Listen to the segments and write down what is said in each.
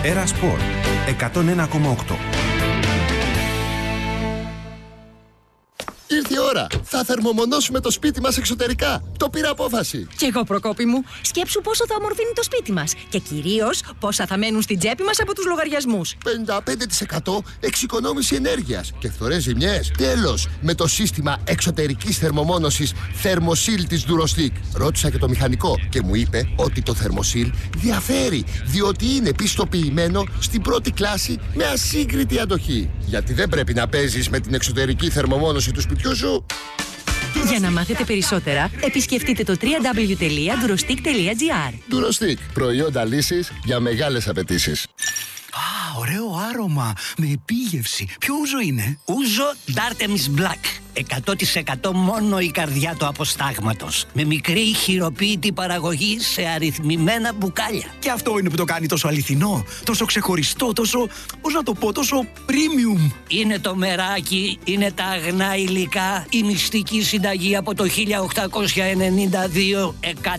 Έρα Σπορ 101,8. Ήρθε η ώρα. Θα θερμομονώσουμε το σπίτι μας εξωτερικά. Το πήρα απόφαση. Κι εγώ, Προκόπη μου. Σκέψου πόσο θα ομορφύνει το σπίτι μας. Και κυρίως πόσα θα μένουν στην τσέπη μας από τους λογαριασμούς. 55% εξοικονόμηση ενέργειας και φθορές ζημιές. Τέλος, με το σύστημα εξωτερικής θερμομόνωσης Thermosil της Durostic. Ρώτησα και το μηχανικό και μου είπε ότι το Thermosil διαφέρει, διότι είναι πιστοποιημένο στην πρώτη κλάση με ασύγκριτη αντοχή. Γιατί δεν πρέπει να παίζεις με την εξωτερική θερμομόνωση του σπιτιού σου. Για να μάθετε περισσότερα, επισκεφτείτε το www.durostic.gr. Durostic. Προϊόντα λύσης για μεγάλες απαιτήσεις. Ωραίο άρωμα, με επίγευση. Ποιο ούζο είναι? Ούζο Dartemis Black. 100% μόνο η καρδιά του αποστάγματος. Με μικρή χειροποίητη παραγωγή σε αριθμημένα μπουκάλια. Και αυτό είναι που το κάνει τόσο αληθινό, τόσο ξεχωριστό, τόσο, πώς να το πω, τόσο premium. Είναι το μεράκι, είναι τα αγνά υλικά, η μυστική συνταγή από το 1892.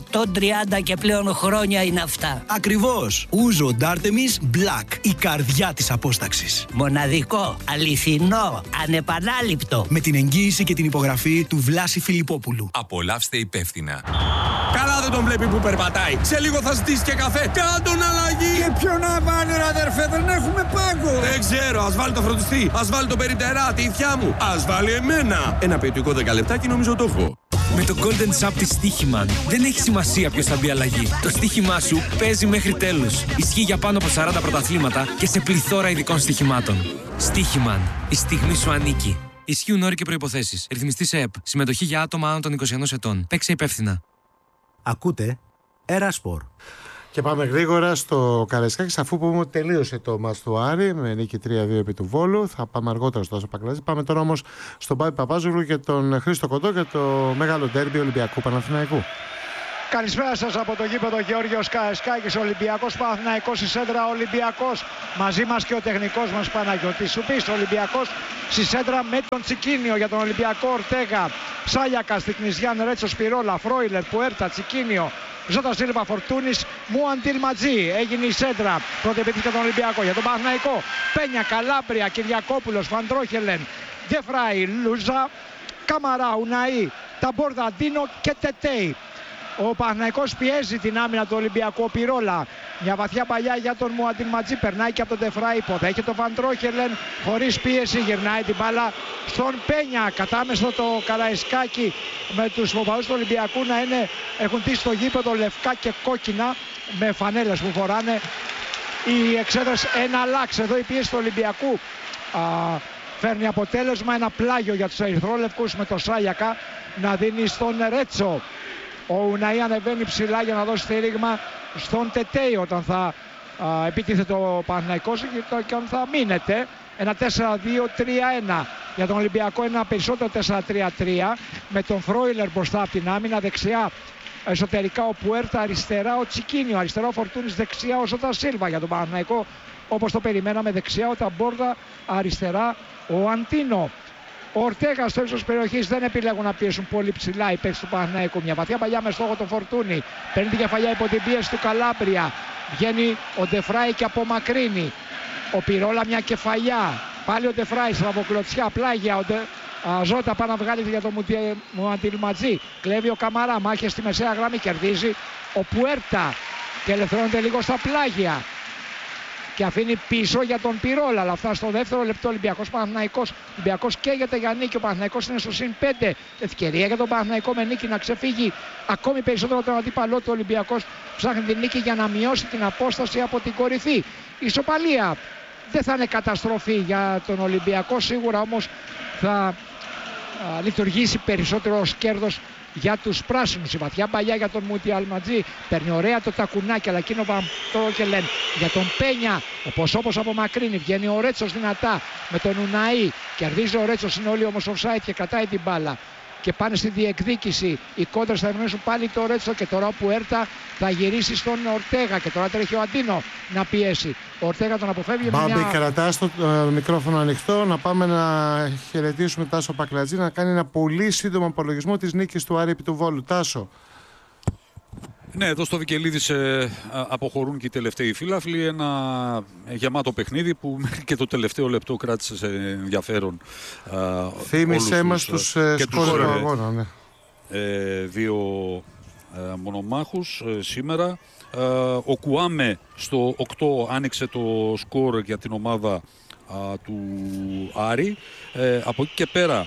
130 και πλέον χρόνια είναι αυτά. Ακριβώς. Ούζο Dartemis Black. Η καρδιά της απόσταξης. Μοναδικό, αληθινό, ανεπανάληπτο. Με την εγγύηση και την υπογραφή του Βλάση Φιλιππόπουλου. Απολαύστε υπεύθυνα. Καλά δεν τον βλέπει που περπατάει. Σε λίγο θα ζητήσει και καφέ. Κάντον αλλαγή. Και ποιο να βάλει ρε αδερφέ, δεν έχουμε πάγκο. Δεν ξέρω, ας βάλει το φροντιστή. Ας βάλει το περιτερά, τη ηθιά μου. Ας βάλει εμένα. Ένα ποιοτικό 10 λεπτάκι νομίζω το έχω. Με το Golden Shop της Στοίχημαν δεν έχει σημασία ποιος θα μπει αλλαγή. Το στοίχημά σου παίζει μέχρι τέλους. Ισχύει για πάνω από 40 πρωταθλήματα και σε πληθώρα ειδικών στοιχημάτων. Στοίχημαν. Η στιγμή σου ανήκει. Ισχύουν όροι και προϋποθέσεις. Ρυθμιστής ΕΕΠ. Συμμετοχή για άτομα άνω των 21 ετών. Παίξε υπεύθυνα. Ακούτε Έρα Σπορ. Και πάμε γρήγορα στο Καραϊσκάκης, αφού πούμε ότι τελείωσε το μάτς του Άρη με νίκη 3-2 επί του Βόλου. Θα πάμε αργότερα στο Άσο Πακλαζή. Πάμε τώρα όμως στον Πάπη Παπάζογλου και τον Χρήστο Κοντό για το μεγάλο ντέρμπι Ολυμπιακού Παναθηναϊκού. Καλησπέρα σας από το γήπεδο Γεώργιος Καραϊσκάκης. Ολυμπιακός Παναθηναϊκός στη σέντρα. Ολυμπιακός μαζί μας και ο τεχνικός μας Παναγιώτης Σουπής. Ολυμπιακός στη σέντρα με τον Τσικίνιο για τον Ολυμπιακό. Ορτέγα, Σάλιακα, Στικνιζιάν, Ρέτσο, Σπυρόλα, Φρόιλερ, Πουέρτα, Τσικίνιο, Ζώτα Σίλβα, Φορτούνης, Μουαντίλ Ματζή. Έγινε η σέντρα. Πρώτη επίθεση για τον Ολυμπιακό. Για τον Παναθηναϊκό, Πένια, Καλάμπρια, Κυριακόπουλος, Φαντρόχελεν, Γκεφράι, Λούζα, Καμαρά, Ουναή, Ταμπόρδα, Ντίνο και Τετέι. Ο Παναθηναϊκός πιέζει την άμυνα του Ολυμπιακού. Πυρόλα, μια βαθιά παλιά για τον Μουαντίν Ματζή. Περνάει και από τον Τεφρά. Υποδέχεται τον Βαντρόχελεν χωρίς πίεση. Γυρνάει την μπάλα στον Πένια. Κατάμεσο το Καραϊσκάκι με τους οπαδούς του Ολυμπιακού να έχουν τύσει στο γήπεδο λευκά και κόκκινα με φανέλες που φοράνε οι εξέδρες. Ένα λάξ. Εδώ η πίεση του Ολυμπιακού φέρνει αποτέλεσμα. Ένα πλάγιο για τους ερυθρόλευκους με το Σάλιακα να δίνει στον Ρέτσο. Ο Ουναή ανεβαίνει ψηλά για να δώσει στήριγμα στον Τετέι όταν θα επιτίθεται ο Παναθηναϊκός και αν θα μείνεται. Ένα 4-2-3-1 για τον Ολυμπιακό, ένα περισσότερο 4-3-3 με τον Φρόιλερ μπροστά από την άμυνα, δεξιά εσωτερικά ο Πουέρτα, αριστερά ο Τσικίνιο, αριστερά ο Φορτούνης, δεξιά ο Ζώτα Σίλβα. Για τον Παναθηναϊκό όπως το περιμέναμε, δεξιά ο Ταμπόρδα, αριστερά ο Αντίνο. Ο Ορτέγα στο ύψος περιοχής δεν επιλέγουν να πιέσουν πολύ ψηλά οι παίκτες του Παναθηναϊκού. Μια βαθιά παλιά με στόχο τον Φορτούνη. Παίρνει την κεφαλιά υπό την πίεση του Καλάμπρια. Βγαίνει ο Ντεφράι και απομακρύνει. Ο Πυρόλα μια κεφαλιά. Πάλι ο Ντεφράι, στραβοκλωτσιά, πλάγια. Ζώτα πάνω να βγάλει για τον Μουαντιλματζή. Κλέβει ο Καμαρά. Μάχες στη μεσαία γραμμή. Κερδίζει ο Πουέρτα. Και ελευθερώνεται λίγο στα πλάγια. Και αφήνει πίσω για τον Πυρόλα. Αλλά αυτά στο δεύτερο λεπτό Ολυμπιακός Παναθηναϊκός. Ολυμπιακός καίγεται για νίκη. Ο Παναθηναϊκός είναι στο συν 5. Ευκαιρία για τον Παναθηναϊκό με νίκη να ξεφύγει ακόμη περισσότερο τον αντίπαλό του. Ολυμπιακός ψάχνει την νίκη για να μειώσει την απόσταση από την κορυφή. Η ισοπαλία δεν θα είναι καταστροφή για τον Ολυμπιακό. Σίγουρα όμως θα λειτουργήσει περισσότερο ως κέρδος για τους πράσινους. Η βαθιά παλιά για τον Μουντιαλματζή. Παίρνει ωραία το τακουνάκι, αλλά εκείνο Βαντρόχελεν για τον Πένια. Όπως απομακρύνει. Βγαίνει ο Ρέτσος δυνατά με τον Ουναή. Κερδίζει ο Ρέτσος, είναι όλοι όμως offside και κρατάει την μπάλα. Και πάνε στη διεκδίκηση. Οι κόντρες θα ευνοήσουν πάλι το Ρέτσο και τώρα ο Πουέρτα θα γυρίσει στον Ορτέγα. Και τώρα τρέχει ο Αντίνο να πιέσει. Ο Ορτέγα τον αποφεύγει. Μπάμπη, κρατάς το μικρόφωνο ανοιχτό. Να πάμε να χαιρετήσουμε Τάσο Πακλατζή να κάνει ένα πολύ σύντομο απολογισμό της νίκης του Άρη επί του Βόλου. Τάσο. Ναι, εδώ στο Βικελίδης αποχωρούν και οι τελευταίοι φύλαφλοι. Ένα γεμάτο παιχνίδι που μέχρι και το τελευταίο λεπτό κράτησε σε ενδιαφέρον. Θύμισέ μας τους σκόρερ του αγώνα. Ναι. Δύο μονομάχους σήμερα. Ο Κουάμε στο 8 άνοιξε το σκορ για την ομάδα του Άρη. Από εκεί και πέρα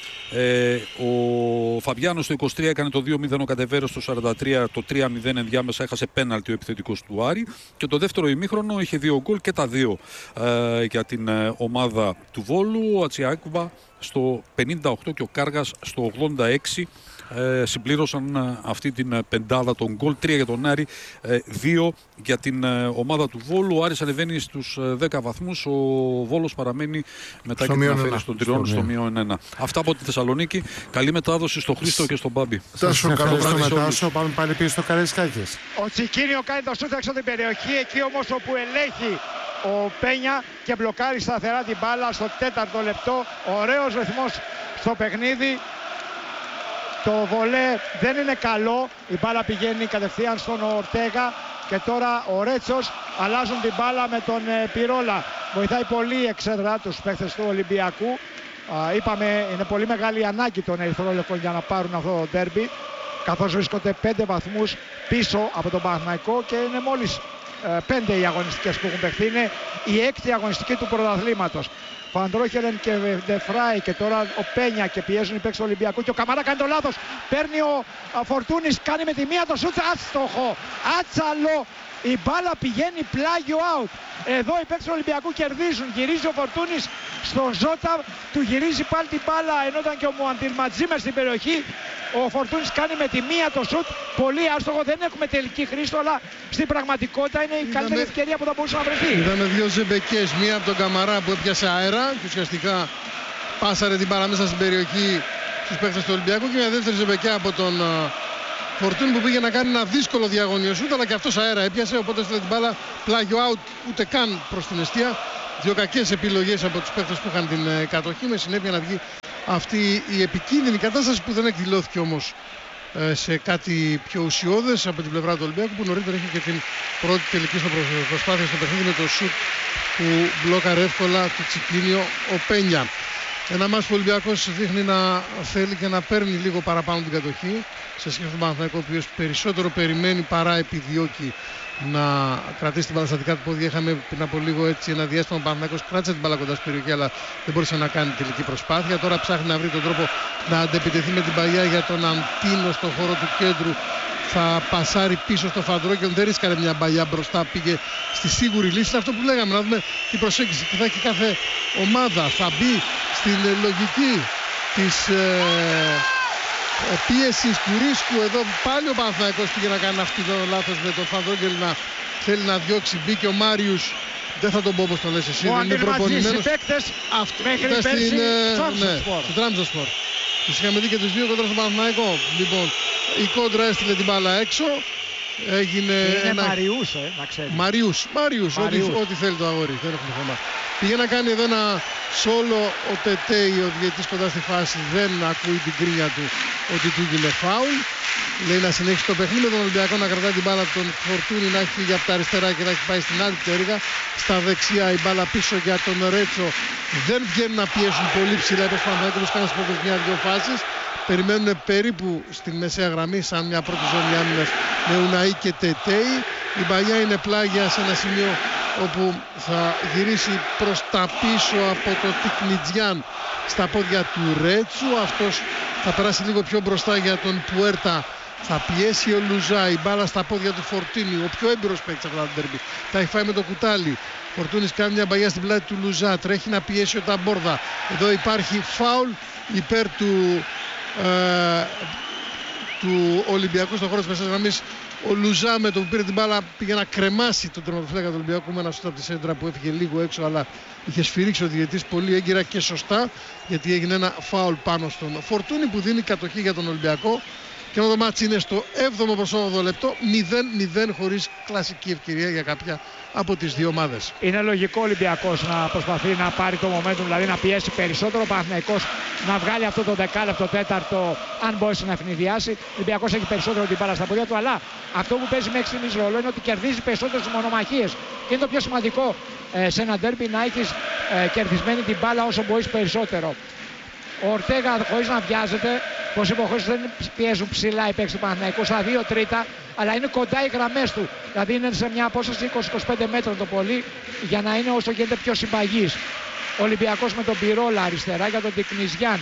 ο Φαβιάνος στο 23 έκανε το 2-0, ο Κατεβέρος στο 43, το 3-0 ενδιάμεσα έχασε πέναλτι ο επιθετικός του Άρη και το δεύτερο ημίχρονο είχε 2 γκολ και τα 2 για την ομάδα του Βόλου. Ο Ατσιάκουβα στο 58 και ο Κάργας στο 86 συμπλήρωσαν αυτή την πεντάδα των γκολ. 3 για τον Άρη, 2 για την ομάδα του Βόλου. Ο Άρης ανεβαίνει στους 10 βαθμούς. Ο Βόλος παραμένει μετά και την αφαίρεση στον τριών στο μείον 1. Αυτά από τη Θεσσαλονίκη. Καλή μετάδοση στο Χρήστο και στον Μπάμπη. Σας ευχαριστώ Μετάσο. Πάμε πάλι πίσω στο Καραϊσκάκης. Ο Τσικίνιο κάνει το σούτ έξω την περιοχή. Εκεί όμως όπου ελέγχει ο Πένια και μπλοκάρει σταθερά την μπάλα στο 4ο λεπτό. Ωραίος ρυθμός στο παιχνίδι. Το βολέ δεν είναι καλό, η μπάλα πηγαίνει κατευθείαν στον Ορτέγα και τώρα ο Ρέτσος αλλάζουν την μπάλα με τον Πυρόλα. Βοηθάει πολύ η εξέδρα τους παίχτες του Ολυμπιακού. Είπαμε είναι πολύ μεγάλη ανάγκη των Ερυθρόλευκων για να πάρουν αυτό το ντέρμπι, καθώς βρίσκονται 5 βαθμούς πίσω από τον Παναθηναϊκό και είναι μόλις 5 οι αγωνιστικές που έχουν παιχθεί. Είναι η 6η αγωνιστική του πρωταθλήματος. Φαντρόχερεν και Ντεφράι και τώρα ο Πένια και πιέζουν οι παίκτες του Ολυμπιακού και ο Καμάρα κάνει το λάθος. Παίρνει ο Φορτούνης, κάνει με τη μία το σούτ, άστοχο, άτσαλο. Η μπάλα πηγαίνει πλάγιο out. Εδώ οι παίκτες του Ολυμπιακού κερδίζουν. Γυρίζει ο Φορτούνης στον Ζώτα, του γυρίζει πάλι την μπάλα ενώ ήταν και ο Μουαντιλματζή μες στην περιοχή. Ο Φορτούνης κάνει με τη μία το σουτ, πολύ άστοχο, δεν έχουμε τελική χρήση, αλλά στην πραγματικότητα είναι η καλύτερη ευκαιρία που θα μπορούσε να βρεθεί. Είδαμε δύο ζεμπεκές, μία από τον Καμαρά που έπιασε αέρα και ουσιαστικά πάσαρε την μπάλα μέσα στην περιοχή στους παίκτες του Ολυμπιακού και μια δεύτερη ζεμπεκιά από τον Φορτούνη που πήγε να κάνει ένα δύσκολο διαγωνίο σουτ, αλλά και αυτός αέρα έπιασε, οπότε έστειλε την μπάλα πλάγιο out, ούτε καν προς την εστία. Δύο κακές επιλογές από τους παίκτες που είχαν την κατοχή, με συνέπεια να βγει αυτή η επικίνδυνη κατάσταση που δεν εκδηλώθηκε όμως σε κάτι πιο ουσιώδες από την πλευρά του Ολυμπιακού, που νωρίτερα είχε και την πρώτη τελική προσπάθεια στο παιχνίδι με το σουτ που μπλόκαρε εύκολα του Τσικίνιο ο Πένια. Ένα μάτς που ο Ολυμπιακός δείχνει να θέλει και να παίρνει λίγο παραπάνω την κατοχή σε σχέση με τον Παναθηναϊκό, ο οποίος περισσότερο περιμένει παρά επιδιώκει να κρατήσει την μπάλα στα δικά του πόδια. Είχαμε πριν από λίγο έτσι ένα διάστημα ο Παναθηναϊκός κράτησε την μπάλα κοντά στην περιοχή, αλλά δεν μπορούσε να κάνει τελική προσπάθεια. Τώρα ψάχνει να βρει τον τρόπο να αντεπιτεθεί με την παλιά για τον Αντίνο στον χώρο του κέντρου. Θα πασάρει πίσω στο Φαντρόκελ, δεν ρίσκαρε μια μπαλιά μπροστά, πήγε στη σίγουρη λύση. Είναι αυτό που λέγαμε, να δούμε την προσέγγιση που θα έχει κάθε ομάδα. Θα μπει στην λογική της πίεσης του ρίσκου. Εδώ πάλι ο Παναθηναϊκός πήγε να κάνει αυτό το λάθος με τον Φαντρόκελ να θέλει να διώξει. Μπήκε ο Μάριους, δεν θα τον πω όπως το λες εσύ, δεν είναι προπονημένος. Αυτό στην Τραμζοσπορ. Τους είχαμε δει και τους δύο κοντρά στον Παναθηναϊκό. Λοιπόν, η κόντρα έστειλε την μπάλα έξω. Έγινε είναι Μαριούς, να ξέρεις. Μαριούς, ό,τι θέλει το αγόρι, δεν έχουμε θέμα. Πήγε να κάνει εδώ ένα σόλο ο Τετέι, ο διαιτητής κοντά στη φάση, δεν ακούει την κρίνια του ότι του έγινε φάουλ. Λέει να συνέχισει το παιχνίδι με τον Ολυμπιακό, να κρατάει την μπάλα από τον Φορτούνη, να έχει φύγει από τα αριστερά και να έχει πάει στην άλλη πτέρυγα. Στα δεξιά η μπάλα πίσω για τον Ρέτσο. Δεν βγαίνουν να πιέσουν πολύ ψηλά. Είπε στον Παναθηναϊκό όπως κάνει στις πρώτες μια-δυο φάσεις. Περιμένουν περίπου στην μεσαία γραμμή, σαν μια πρώτη ζώνη άμυνας με Ουναή και Τετέι. Η παλιά είναι πλάγια σε ένα σημείο όπου θα γυρίσει προς τα πίσω από το Τικνιτζιάν στα πόδια του Ρέτσου. Αυτός θα περάσει λίγο πιο μπροστά για τον Πουέρτα. Θα πιέσει ο Λουζά, η μπάλα στα πόδια του Φορτίνη, ο πιο έμπειρος παίκτης από το ντέρμπι. Τα έχει φάει με το κουτάλι. Φορτούνης κάνει μια μπαγιά στην πλάτη του Λουζά, τρέχει να πιέσει ο Ταμπόρδα. Εδώ υπάρχει φάουλ υπέρ του Ολυμπιακού στον χώρο της μεσαίας γραμμής. Ο Λουζά με το που πήρε την μπάλα πήγε να κρεμάσει τον τερματοφύλακα του Ολυμπιακού με ένα σούτ από τη σέντρα που έφυγε λίγο έξω, αλλά είχε σφυρίξει ο διαιτητής πολύ έγκυρα και σωστά, γιατί έγινε ένα φάουλ πάνω στον Φορτούνη που δίνει κατοχή για τον Ολυμπιακό. Και το μάτς είναι στο 7ο προς 8ο λεπτό, 0-0 χωρίς κλασική ευκαιρία για κάποια από τις δύο ομάδες. Είναι λογικό ο Ολυμπιακός να προσπαθεί να πάρει το momentum, δηλαδή να πιέσει περισσότερο, ο Παναθηναϊκός να βγάλει αυτό το δεκάλεπτο τέταρτο, αν μπορέσει να ευνηδιάσει. Ο Ολυμπιακός έχει περισσότερο την μπάλα στα πόδια του, αλλά αυτό που παίζει μέχρι στιγμής ρόλο είναι ότι κερδίζει περισσότερες μονομαχίες. Και είναι το πιο σημαντικό σε ένα ντέρμπι, να έχεις κερδισμένη την μπάλα όσο μπορείς περισσότερο. Ο Ορτέγα, χωρίς να βιάζεται, πως είπα, χωρίς δεν πιέζουν ψηλά οι παίκτες του Παναθηναϊκού στα 2 τρίτα, αλλά είναι κοντά οι γραμμές του. Δηλαδή είναι σε μια απόσταση 20-25 μέτρων το πολύ, για να είναι όσο γίνεται πιο συμπαγής. Ο Ολυμπιακός με τον Πυρόλα αριστερά για τον Τικνιζιάν.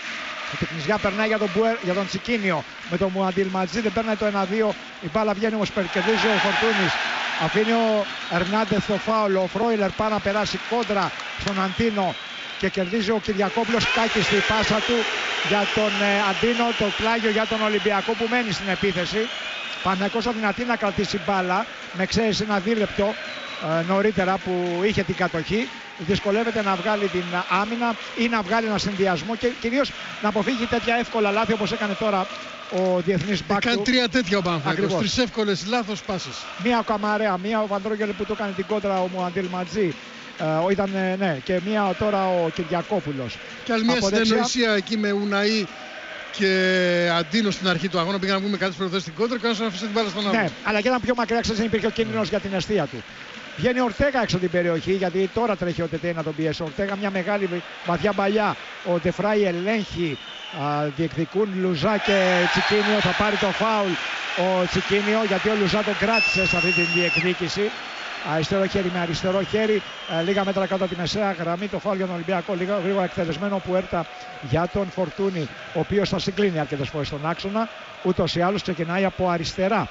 Ο Τικνιζιάν περνάει για τον Τσικίνιο. Με τον Μουαντίλ Ματζή δεν περνάει το 1-2. Η μπάλα βγαίνει όμως, κερδίζει ο Φορτούνης. Αφήνει ο Ερνάντεθ το φάουλ. Ο Φρόιλερ πάει να περάσει κόντρα στον Αντίνο. Και κερδίζει ο Κυριακόπουλος κάκι στη πάσα του για τον Αντίνο, το πλάγιο για τον Ολυμπιακό που μένει στην επίθεση. Παναθηναϊκός αδυνατεί να κρατήσει μπάλα, με εξαίρεση ένα δίλεπτο νωρίτερα που είχε την κατοχή. Δυσκολεύεται να βγάλει την άμυνα ή να βγάλει ένα συνδυασμό και κυρίως να αποφύγει τέτοια εύκολα λάθη όπως έκανε τώρα ο διεθνής μπακ του. Κάνει 3 τέτοια ο Παναθηναϊκός, 3 εύκολες λάθος πάσες. Μία ο Καμαρέα, μία ο Βαντρόγγελ που του έκανε την κόντρα ο Μουαντίλ Ματζή. Ήταν, ναι, και μία τώρα ο Κυριακόπουλος. Και άλλη μια συνεννοησία εκεί με Ουναή και Αντίνο στην αρχή του αγώνα. Πήγαν να βγούμε κάτι προθέσεις στην κόντρα και να αφήσει την μπάλα στον άλλο. Ναι, αλλά και ήταν πιο μακριά, ξέρεις, δεν υπήρχε ο κίνδυνος για την αιστεία του. Βγαίνει ο Ορτέγα έξω την περιοχή, γιατί τώρα τρέχει ο Τετέ να τον πιέσει. Ο Ορτέγα μια μεγάλη βαθιά παλιά. Ο Ντεφράι ελέγχει, διεκδικούν Λουζά και Τσικίνιο. Θα πάρει το φάουλ ο Τσικίνιο, γιατί ο Λουζά τον κράτησε σε αυτή την διεκδίκηση. Αριστερό χέρι με αριστερό χέρι, λίγα μέτρα κάτω από τη μεσαία γραμμή. Το φάουλ για τον Ολυμπιακό, γρήγορα εκτελεσμένο που έρτα για τον Φορτούνη, ο οποίος θα συγκλίνει αρκετές φορές στον άξονα. Ούτως ή άλλως ξεκινάει από αριστερά.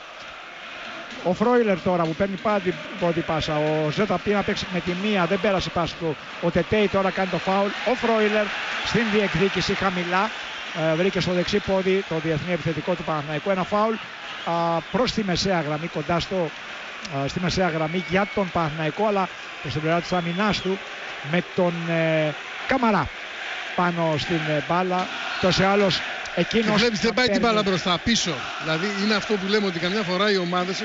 Ο Φρόιλερ τώρα που παίρνει πάντα την πρώτη πάσα. Ο Ζέτα πήγε να παίξει με τη μία, δεν πέρασε η πάσα του. Ο Τετέι τώρα κάνει το φάουλ. Ο Φρόιλερ στην διεκδίκηση χαμηλά βρήκε στο δεξί πόδι το διεθνή επιθετικό του Παναθηναϊκού. Ένα φάουλ προς τη μεσαία γραμμή, κοντά στη μεσαία γραμμή για τον Παναθηναϊκό, αλλά προς την πλευρά της αμυνάς του με τον Καμαρά πάνω στην μπάλα. Τόσο άλλος εκείνος. Βλέπεις, δεν πάει την μπάλα μπροστά, πίσω. Δηλαδή είναι αυτό που λέμε, ότι καμιά φορά οι ομάδες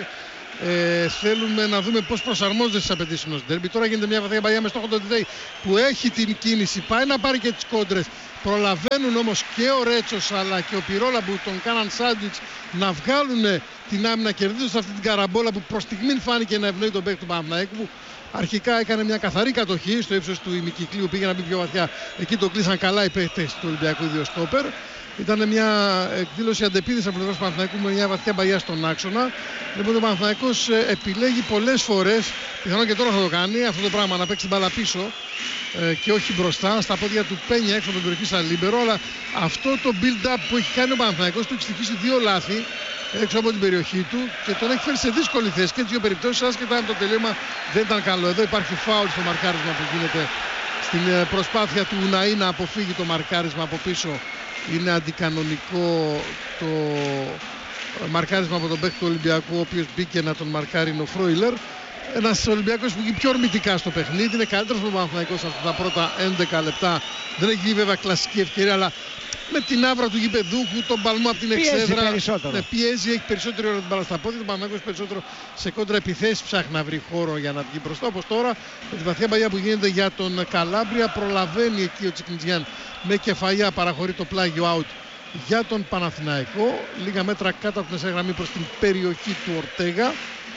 θέλουμε να δούμε πώς προσαρμόζονται στις απαιτήσεις ενός ντέρμπι. Τώρα γίνεται μια βαθιά παλιά με στόχο τον Τιτέι που έχει την κίνηση, πάει να πάρει και τις κόντρες. Προλαβαίνουν όμως και ο Ρέτσος αλλά και ο Πυρόλα που τον κάναν σάντουιτς να βγάλουν την άμυνα, κερδίζοντας αυτή την καραμπόλα που προς στιγμήν φάνηκε να ευνοεί τον παίκτη του Παναθηναϊκού, που αρχικά έκανε μια καθαρή κατοχή στο ύψος του ημικυκλίου, πήγε να μπει πιο βαθιά. Εκεί το κλείσαν καλά οι παίκτες του Ολυμπιακού δύο στόπερ. Ήταν μια εκδήλωση αντεπίδης από πλευράς του Παναθηναϊκού με μια βαθιά μπαγιά στον άξονα. Λοιπόν, ο Παναθηναϊκός επιλέγει πολλές φορές, πιθανόν και τώρα θα το κάνει, αυτό το πράγμα, να παίξει μπάλα πίσω και όχι μπροστά, στα πόδια του Πένια έξω από την περιοχή σαν λίμπερο. Αλλά αυτό το build-up που έχει κάνει ο Παναθηναϊκός του έχει στοιχήσει 2 λάθη έξω από την περιοχή του και τον έχει φέρει σε δύσκολη θέση και τις δύο περιπτώσεις, άσχετα αν το τελείωμα δεν ήταν καλό. Εδώ υπάρχει φάουλ στο μαρκάρισμα που γίνεται στην προσπάθεια του Ουναή να αποφύγει το μαρκάρισμα από πίσω. Είναι αντικανονικό το μαρκάρισμα από τον παίκτη του Ολυμπιακού, ο οποίος μπήκε να τον μαρκάρει ο Φρόιλερ. Ένας Ολυμπιακός που βγήκε πιο ορμητικά στο παιχνίδι, είναι καλύτερος από τον Παναθηναϊκό αυτά τα πρώτα 11 λεπτά. Δεν έχει βγει βέβαια κλασική ευκαιρία, αλλά με την άβρα του γηπεδούχου, τον παλμό από την εξέδρα. Πιέζει, έχει περισσότερη ώρα την μπάλα στα πόδια. Το Παναθηναϊκός περισσότερο σε κόντρα επιθέσεις ψάχνει να βρει χώρο για να βγει μπροστά. Όπως τώρα με τη βαθιά μπαγιά που γίνεται για τον Καλάμπρια, προλαβαίνει εκεί ο Τσικνιτζιάν με κεφαλιά, παραχωρεί το πλάγιο out για τον Παναθηναϊκό. Λίγα μέτρα κάτω από την μεσαία γραμμή προς την περιοχή του Ορτέγα.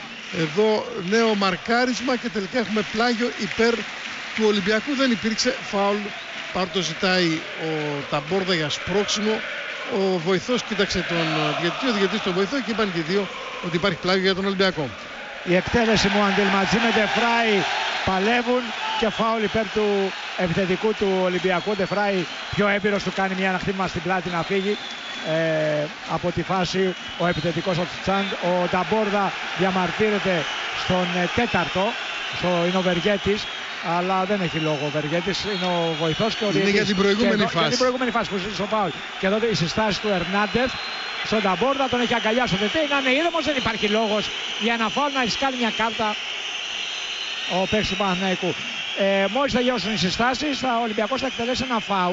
Εδώ νέο μαρκάρισμα και τελικά έχουμε πλάγιο υπέρ του Ολυμπιακού. Δεν υπήρξε φάουλ. Πάρ' το ζητάει ο Ταμπόρδα για σπρώξιμο. Ο βοηθός κοίταξε τον διαιτητή, ο διαιτητής τον βοηθό και είπαν και οι δύο ότι υπάρχει πλάγιο για τον Ολυμπιακό. Η εκτέλεση μου Αντιλματζή με Ντεφράι παλεύουν και φάουλ υπέρ του επιθετικού του Ολυμπιακού. Ντεφράι πιο έμπειρος, του κάνει μια χτύπημα στην πλάτη να φύγει από τη φάση ο επιθετικός ο Τσάνγκ. Ο Ταμπόρδα διαμαρτύρεται στον τέταρτο, είναι ο Βεργέτης, αλλά δεν έχει λόγο ο Βεργέτης, είναι ο βοηθός και ο διαιτητής. Είναι για την προηγούμενη φάση. Για την προηγούμενη φάση που ζήτησε ο φάουλ. Και εδώ η συστάση του Ερνάντεθ στον Ταμπόρδα, τον έχει αγκαλιάσει ο Τετέ, να είναι ήρεμος, δεν υπάρχει λόγος για να φάουλ, να ρισκάρει μια κάρτα ο παίκτης του Παναθηναϊκού. Μόλις θα γυρώσουν οι συστάσεις, ο Ολυμπιακός θα εκτελέσει ένα φάουλ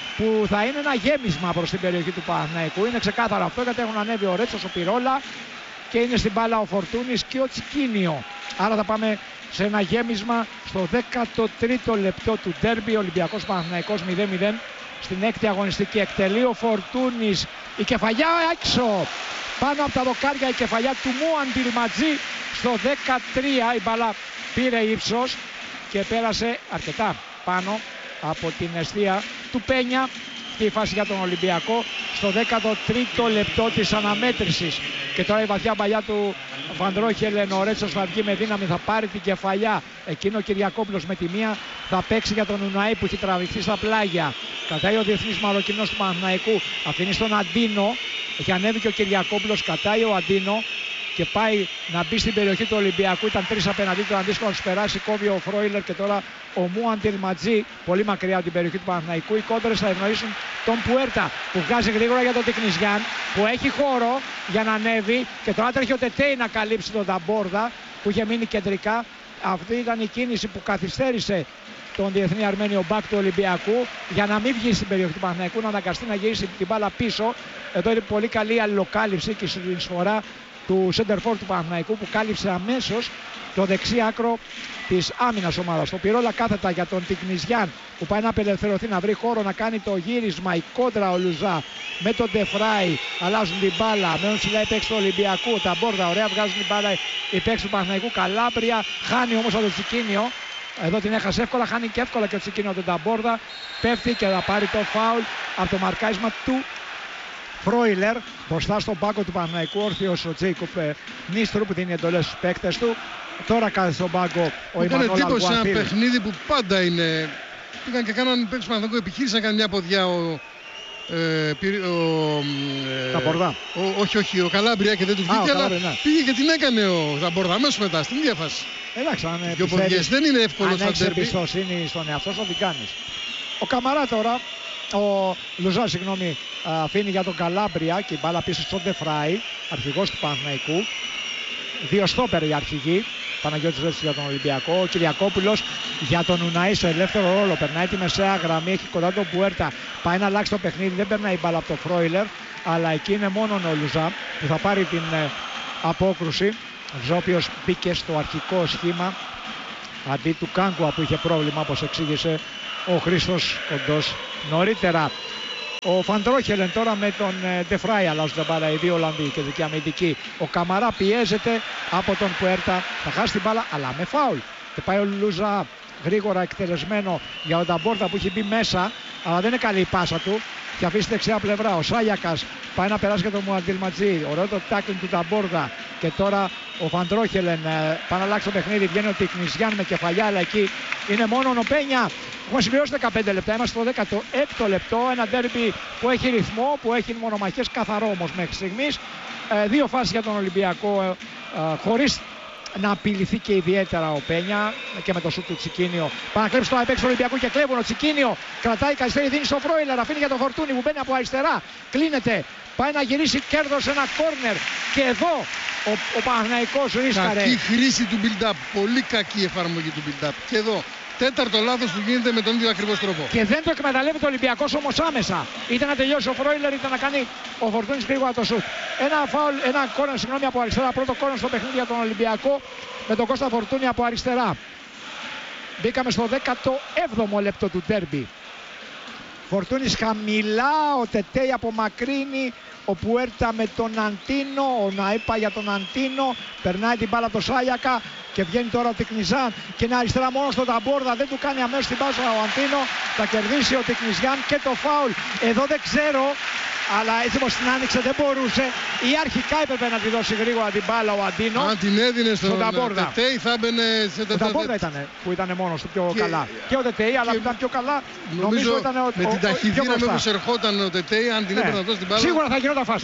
που θα είναι ένα γέμισμα προς την περιοχή του Παναθηναϊκού. Είναι ξεκάθαρο αυτό, γιατί έχουν ανέβει ο Ρέτσος, ο Πυρόλα και είναι στην μπάλα ο Φορτούνης και ο Τσικίνιο. Άρα θα πάμε σε ένα γέμισμα στο 13ο λεπτό του ντέρμπι. Ολυμπιακός Παναθηναϊκός 0-0 στην έκτη αγωνιστική. Εκτελεί ο Φορτούνης, η κεφαλιά έξω πάνω από τα δοκάρια, η κεφαλιά του Μουαντιλματζή στο 13. Η μπάλα πήρε ύψος και πέρασε αρκετά πάνω από την εστία του Πένια. Αυτή η φάση για τον Ολυμπιακό στο 13ο λεπτό της αναμέτρησης. Και τώρα η βαθιά παλιά του Βαντρόχελεν, ο Ρέτσος θα βγει με δύναμη, θα πάρει την κεφαλιά. Εκείνο ο Κυριακόπουλος με τη μία θα παίξει για τον Ουναή που έχει τραβηχθεί στα πλάγια. Κατάει ο διεθνής Μαροκινός του Παναθηναϊκού, αφήνει στον Αντίνο. Έχει ανέβει και ο Κυριακόπουλος, κατάει ο Αντίνο και πάει να μπει στην περιοχή του Ολυμπιακού. Ήταν 3 απέναντί του, αντίστοιχο να τους περάσει, κόβει ο Φρόιλερ και τώρα ο Μουαντιλματζή πολύ μακριά από την περιοχή του Παναθηναϊκού. Οι κόντρες θα ευνοήσουν τον Πουέρτα που βγάζει γρήγορα για τον Τικνιζιάν, που έχει χώρο για να ανέβει και τώρα τρέχει ο Τετέι να καλύψει τον Ταμπόρδα που είχε μείνει κεντρικά. Αυτή ήταν η κίνηση που καθυστέρησε τον διεθνή Αρμένιο μπακ του Ολυμπιακού για να μην βγει στην περιοχή του Παναθηναϊκού, να αναγκαστεί να γυρίσει την μπάλα πίσω. Εδώ είναι πολύ καλή η αλληλοκάλυψη και η συνεισφορά του σέντερφορ του Παναθηναϊκού που κάλυψε αμέσως το δεξί άκρο της άμυνας ομάδας. Το Πυρόλα κάθετα για τον Τικνιζιάν που πάει να απελευθερωθεί, να βρει χώρο να κάνει το γύρισμα. Η κόντρα ο Λουζά με τον Ντεφράι αλλάζουν την μπάλα. Μένουν ψηλά οι παίκτες του Ολυμπιακού. Τα Μπόρδα ωραία βγάζουν την μπάλα οι παίκτες του Παναθηναϊκού. Καλάμπρια χάνει όμως από το Τσικίνιο. Εδώ την έχασε εύκολα, χάνει και εύκολα και ο Τσικίνιο τον Ταμπόρδα. Πέφτει και θα πάρει το φάουλ από το μαρκάρισμα του Φρόιλερ. Μπροστά στον πάγκο του Παναθηναϊκού όρθιος ο Τζέικοπ Νίστρου που δίνει εντολές στους παίκτες του. Τώρα κάθεται στον πάγκο ο Ιμανόλ Αλγουαθίλ. Έκανε εντύπωση ένα παιχνίδι που πάντα είναι. Πήγαν και κάναν παίκτες του Παναθηναϊκού, επιχείρησαν να κάνουν μια ποδιά Ταμπορδά. Όχι, ο Καλάμπρια και δεν του βγήκε, αλλά πήγε και την έκανε ο Ταμπορδά αμέσως μετά στην ίδια φάση. Εντάξει, αν δεν είναι εύκολο αν έχεις εμπιστοσύνη στον εαυτό σου, θα την κάνεις. Ο Καμαρά τώρα, ο Λουζά, συγγνώμη, αφήνει για τον Καλάμπρια και η μπάλα πίσω στον Ντεφράι, αρχηγός του Παναθηναϊκού. 2 στόπερ οι αρχηγοί. Παναγιώτης Ρέτσος για τον Ολυμπιακό. Ο Κυριακόπουλος για τον Ουναή στο ελεύθερο ρόλο. Περνάει τη μεσαία γραμμή, έχει κοντά τον Πουέρτα. Πάει να αλλάξει το παιχνίδι, δεν περνάει η μπάλα από το Φρόιλερ. Αλλά εκεί είναι μόνο ο Λουζά που θα πάρει την απόκρουση. Ο οποίος μπήκε στο αρχικό σχήμα αντί του Κάγκουα που είχε πρόβλημα, όπως εξήγησε ο Χρήστος Κοντός νωρίτερα. Ο Φαντρόχελεν τώρα με τον Ντεφράι αλλάζουν τα μπάλα, οι δύο Ολλανδοί και δική αμυντική. Ο Καμαρά πιέζεται από τον Πουέρτα, θα χάσει την μπάλα αλλά με φάουλ. Και πάει ο Λούζα γρήγορα εκτελεσμένο για τον Ταμπόρδα που έχει μπει μέσα, αλλά δεν είναι καλή η πάσα του. Και αφήσει δεξιά πλευρά. Ο Σάγιακας πάει να περάσει για τον Μουαντιλματζή. Ωραίο το τάκλινγκ του Ταμπόρδα. Και τώρα ο Φαντρόχελεν πάει να αλλάξει το παιχνίδι. Βγαίνει ο Τικνιζιάν με κεφαλιά, αλλά εκεί είναι μόνο ο Πένια. Έχουμε συμπληρώσει 15 λεπτά. Είμαστε στο 16ο λεπτό. Ένα ντέρμπι που έχει ρυθμό, που έχει μονομαχίες, καθαρό όμως μέχρι στιγμής. 2 φάσεις για τον Ολυμπιακό χωρίς να απειληθεί και ιδιαίτερα ο Πένια και με το σουτ του Τσικίνιο. Πάνε να κλέψει το παίξει του Ολυμπιακού και κλέβουν. Ο Τσικίνιο κρατάει καθυστέρη, δίνει στο Φρόιλερ, αφήνει για τον Φορτούνη που μπαίνει από αριστερά. Κλείνεται, πάει να γυρίσει, κέρδος ένα κόρνερ. Και εδώ ο Παναθηναϊκός ρίσκαρε. Κακή χρήση του build-up, πολύ κακή εφαρμογή του build-up. Και εδώ. 4ο λάθος που γίνεται με τον ίδιο ακριβώς τρόπο. Και δεν το εκμεταλλεύεται ο Ολυμπιακός όμως άμεσα. Είτε να τελειώσει ο Φρόιλερ, είτε να κάνει ο Φορτούνης γρήγορα το σουτ. Ένα κόρνερ, συγγνώμη, από αριστερά. Πρώτο κόρνερ στο παιχνίδι για τον Ολυμπιακό με τον Κώστα Φορτούνη από αριστερά. Μπήκαμε στο 17ο λεπτό του ντέρμπι. Φορτούνης χαμηλά, ο Τετέι απομακρύνει. Ο Πουέρτα με τον Αντίνο, ο Ναΐπα για τον Αντίνο. Περνάει την μπάλα το Σάγιακα και βγαίνει τώρα ο Τικνιζάν και είναι αριστερά μόνο στον Ταμπόρδα. Δεν του κάνει αμέσως την πάσα ο Αντίνο. Θα κερδίσει ο Τικνιζάν και το φάουλ. Εδώ δεν ξέρω, αλλά έτσι όπως την άνοιξε δεν μπορούσε. Ή αρχικά έπρεπε να τη δώσει γρήγορα την μπάλα ο Αντίνο. Αν την έδινε στον Ταμπόρδα. Τετέι θα έμπαινε σε τετατέτ. Ο Ταμπόρδα ήταν που ήταν μόνος του πιο καλά. Και ο Τετέι, αλλά που ήταν πιο καλά. Νομίζω ήταν με την ταχυδύναμη που ερχόταν ο Τετέι, αν την έπαιρνε να δώσει την μπάλα. Σίγουρα θα γινόταν φάση.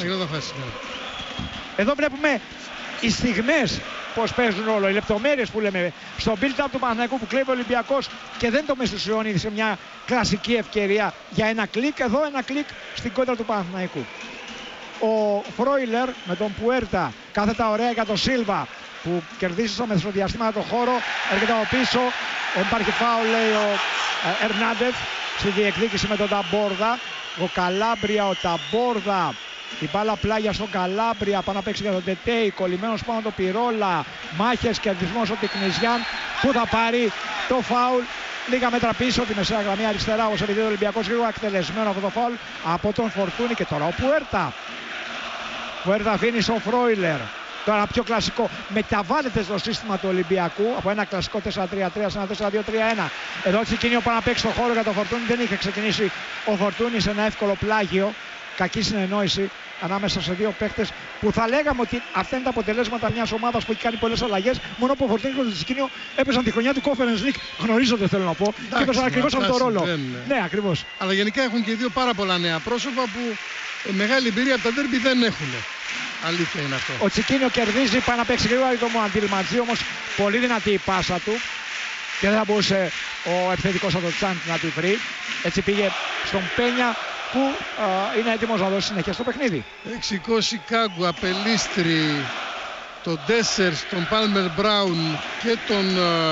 Εδώ βλέπουμε οι στιγμές πώς παίζουν ρόλο, οι λεπτομέρειες που λέμε στο build-up του Παναθηναϊκού που κλέβει ο Ολυμπιακός και δεν το μεσουσιώνει σε μια κλασική ευκαιρία για ένα κλικ. Εδώ ένα κλικ στην κόντρα του Παναθηναϊκού. Ο Φρόιλερ με τον Πουέρτα κάθετα ωραία για τον Σίλβα που κερδίζει στο μεσοδιαστήμα το χώρο, έρχεται από πίσω, υπάρχει φάουλ λέει ο Ερνάντεφ στη διεκδίκηση με τον Ταμπόρδα. Ο Καλάμπρια, ο Ταμπόρδα. Η μπάλα πλάγια στον Καλάμπρια, πάνω να παίξει για τον Τετέι, κολλημένος πάνω τον Πυρόλα. Μάχες, κερδισμός ο Τικνιζιάν που θα πάρει το φάουλ. Λίγα μέτρα πίσω, τη μεσαία γραμμή αριστερά, όπως επειδή ο Ολυμπιακός γρήγορα εκτελεσμένο αυτό το φάουλ από τον Φορτούνη. Και τώρα ο Πουέρτα. Πουέρτα αφήνει στο Φρόιλερ. Τώρα πιο κλασικό, μεταβάλλεται στο σύστημα του Ολυμπιακού από ένα κλασικό 4-3-3 σε ένα 4-2-3-1. Εδώ ξεκινεί πάνω να παίξει στο χώρο για τον Φορτούνη. Δεν είχε ξεκινήσει ο Φορτούνη σε ένα εύκολο πλάγιο. Κακή συνεννόηση ανάμεσα σε δύο παίχτες που θα λέγαμε ότι αυτά είναι τα αποτελέσματα μιας ομάδας που έχει κάνει πολλές αλλαγές. Μόνο που ο Φορτούνης και το Τσικίνιο έπαιζαν τη χρονιά του Conference League. Γνωρίζονται, θέλω να πω. Και έπαιζαν ακριβώς αυτό το ρόλο. Ναι, ακριβώς. Αλλά γενικά έχουν και δύο πάρα πολλά νέα πρόσωπα που μεγάλη εμπειρία από τα ντέρμπι δεν έχουν. Αλήθεια είναι αυτό. Ο Τσικίνιο κερδίζει, πάει να παίξει γρήγορα το Μουαντιλματζή, όμως πολύ δυνατή η πάσα του και δεν θα μπορούσε ο επιθετικός από το Τσάντ να τη βρει. Έτσι πήγε στον Πένια που είναι έτοιμος να δώσει συνέχεια στο παιχνίδι. Έχει σηκώσει Κάγκου, Απελίστρη, τον Ντέσσερς, τον Πάλμερ Μπράουν και τον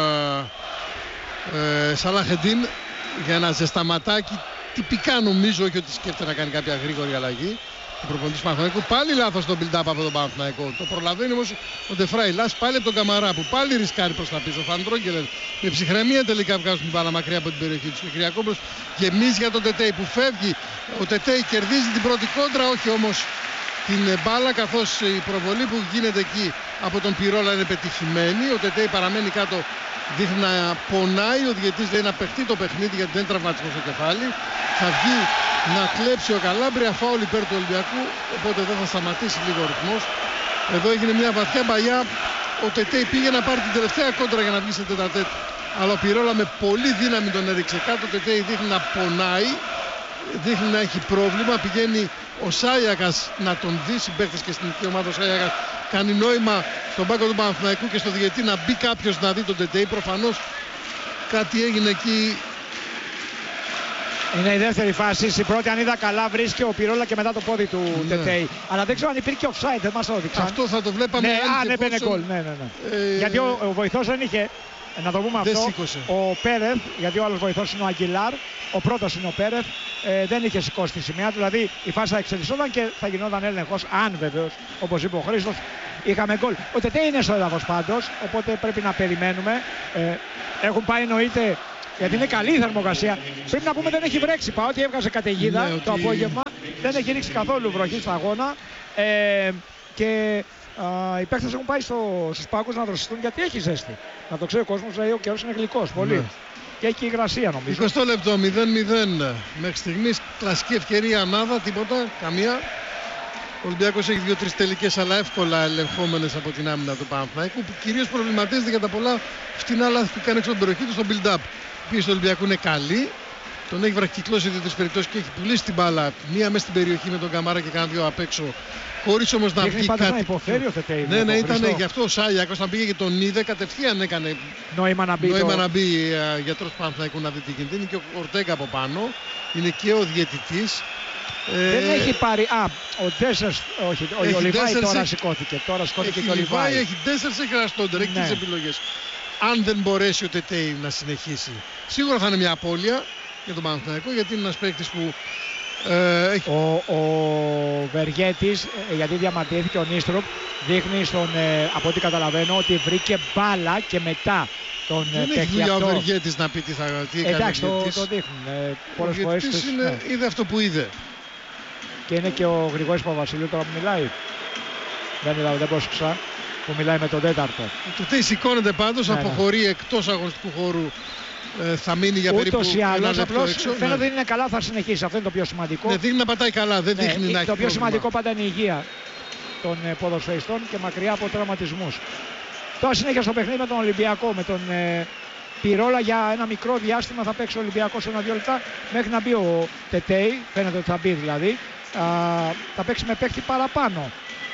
Σαλάχεντιν για ένα ζεσταματάκι. Τυπικά νομίζω, όχι ότι σκέφτεται να κάνει κάποια γρήγορη αλλαγή. Ο προπονητής του Παναθηναϊκού, πάλι λάθος στον build-up από τον Παναθηναϊκό. Το προλαβαίνει όμως ο Ντεφράι Λάς, πάλι από τον Καμαρά που πάλι ρισκάρει προς τα πίσω. Ο Φαντρόγκελερ με ψυχραιμία τελικά βγάζουν την μπάλα μακριά από την περιοχή του. Και Κυριακόπουλος γεμίζει για τον Τετέι που φεύγει. Ο Τετέι κερδίζει την πρώτη κόντρα, όχι όμως την μπάλα, καθώς η προβολή που γίνεται εκεί από τον Πυρόλα είναι πετυχημένη. Ο Τετέι παραμένει κάτω, δείχνει να πονάει. Ο διαιτητής λέει να παιχτεί το παιχνίδι γιατί δεν είναι τραυματισμό στο κεφάλι. Θα βγει να κλέψει ο Καλάμπρια, φάουλ υπέρ του Ολυμπιακού, οπότε δεν θα σταματήσει λίγο ο ρυθμός. Εδώ έγινε μια βαθιά μπαγιά. Ο Τετέι πήγε να πάρει την τελευταία κόντρα για να βγει σε τετατέτ, αλλά ο Πυρόλα με πολύ δύναμη τον έριξε κάτω. Ο Τετέι δείχνει να πονάει, δείχνει να έχει πρόβλημα. Πηγαίνει ο Σάιακας να τον δει, συμπαίκτες και στην εθνική ομάδα. Ο Σάιακας κάνει νόημα στον πάγκο του Παναθηναϊκού και στο διαιτητή να μπει κάποιος να δει τον Τετέι. Προφανώς κάτι έγινε εκεί. Είναι η δεύτερη φάση. Στην πρώτη, αν είδα καλά, βρίσκει ο Πυρόλα και μετά το πόδι του Τετέι. Αλλά δεν ξέρω αν υπήρχε offside, δεν μας το έδειξαν. Αυτό θα το βλέπαμε. Ναι, έμπαινε γκολ. Γιατί ο βοηθός δεν είχε. Να το πούμε αυτό. Σήκωσε. Ο Πέρεθ, γιατί ο άλλος βοηθός είναι ο Αγγιλάρ. Ο πρώτος είναι ο Πέρεθ. Δεν είχε σηκώσει τη σημαία του. Δηλαδή η φάση θα εξελισσόταν και θα γινόταν έλεγχος. Αν βεβαίως, όπως είπε ο Χρήστος, είχαμε γκολ. Ο Τετέι είναι στο έδαφος πάντως. Οπότε πρέπει να περιμένουμε. Έχουν πάει εννοείται. Γιατί είναι καλή η θερμοκρασία. Πρέπει να πούμε δεν έχει βρέξει. Παρότι έβγαζε καταιγίδα το απόγευμα. Δεν έχει ρίξει καθόλου βροχή στα αγώνα. Και οι παίκτες έχουν πάει στους πάγκους να δροσιστούν γιατί έχει ζέστη. Να το ξέρει ο κόσμος, δηλαδή ο καιρός είναι γλυκός πολύ. Ναι. Και έχει και υγρασία νομίζω. 20 λεπτό, 0-0. Μέχρι στιγμής κλασική ευκαιρία ανάδα, τίποτα, καμία. Ο Ολυμπιακός έχει 2-3 τελικές, αλλά εύκολα ελεγχόμενες από την άμυνα του Παναθηναϊκού, που κυρίως προβληματίζεται για τα πολλά φτηνά λάθη που κάνει έξω από την περιοχή του στο build-up. Η πίεση του Ολυμπιακού είναι καλή. Τον έχει βραχυκλώσει δύο-τρεις περιπτώσεις και έχει πουλήσει την μπάλα. Μία μέσα στην περιοχή με τον Καμάρα και κάνα δύο απ' έξω. Χωρίς όμως να βγει κάτι. Να υποφέρει ο Τετέι. Ναι, ήταν γι' αυτό ο Σάγιακος να πήγε και τον είδε. Κατευθείαν έκανε νόημα να μπει γιατρός του Παναθηναϊκού να δει τι γίνεται. Είναι και ο Ορτέγκα από πάνω. Είναι και ο διαιτητής. Δεν έχει πάρει. Ο Ντέσσερς. Όχι, ο Λιβάη τώρα σηκώθηκε. Τώρα σηκώθηκε και ο Λιβάη. Έχει Ντέσσερς, έχει Ραστόντερ. Έχει τις επιλογές. Αν δεν μπορέσει ο Τετέι να συνεχίσει, σίγουρα θα είναι μια απώλεια για τον Παναθηναϊκό, γιατί είναι ένας παίκτης που έχει... Ο Βεργέτης, γιατί διαμαρτυρήθηκε ο Νίστροπ, δείχνει από ό,τι καταλαβαίνω ότι βρήκε μπάλα και μετά τον δεν έχει δουλειά ο Βεργέτης να πει τι θα κάνει. Εντάξει, το δείχνουν πολλές φορές. Είδε αυτό που είδε. Και είναι και ο Γρηγόρης Παπαβασιλείου τώρα που μιλάει. Δεν πρόσεξα. Που μιλάει με τον τέταρτο. Το τι σηκώνεται πάντως, αποχωρεί εκτός αγωνιστικού χώρου. Θα μείνει για περίπου ένα λεπτό έξω. Φαίνεται ότι είναι καλά, θα συνεχίσει. Αυτό είναι το πιο σημαντικό. Ναι, δείχνει να πατάει καλά, δεν δείχνει να έχει το πιο σημαντικό πάντα είναι η υγεία των ποδοσφαιριστών και μακριά από τραυματισμούς. Τώρα συνέχεια στο παιχνίδι με τον Ολυμπιακό, με τον Πυρόλα για ένα μικρό διάστημα θα παίξει ο Ολυμπιακός 1-2 λεπτά μέχρι να μπει ο Τετέι. Φαίνεται ότι θα μπει δηλαδή. Θα παίξει με παίκτη παραπάνω.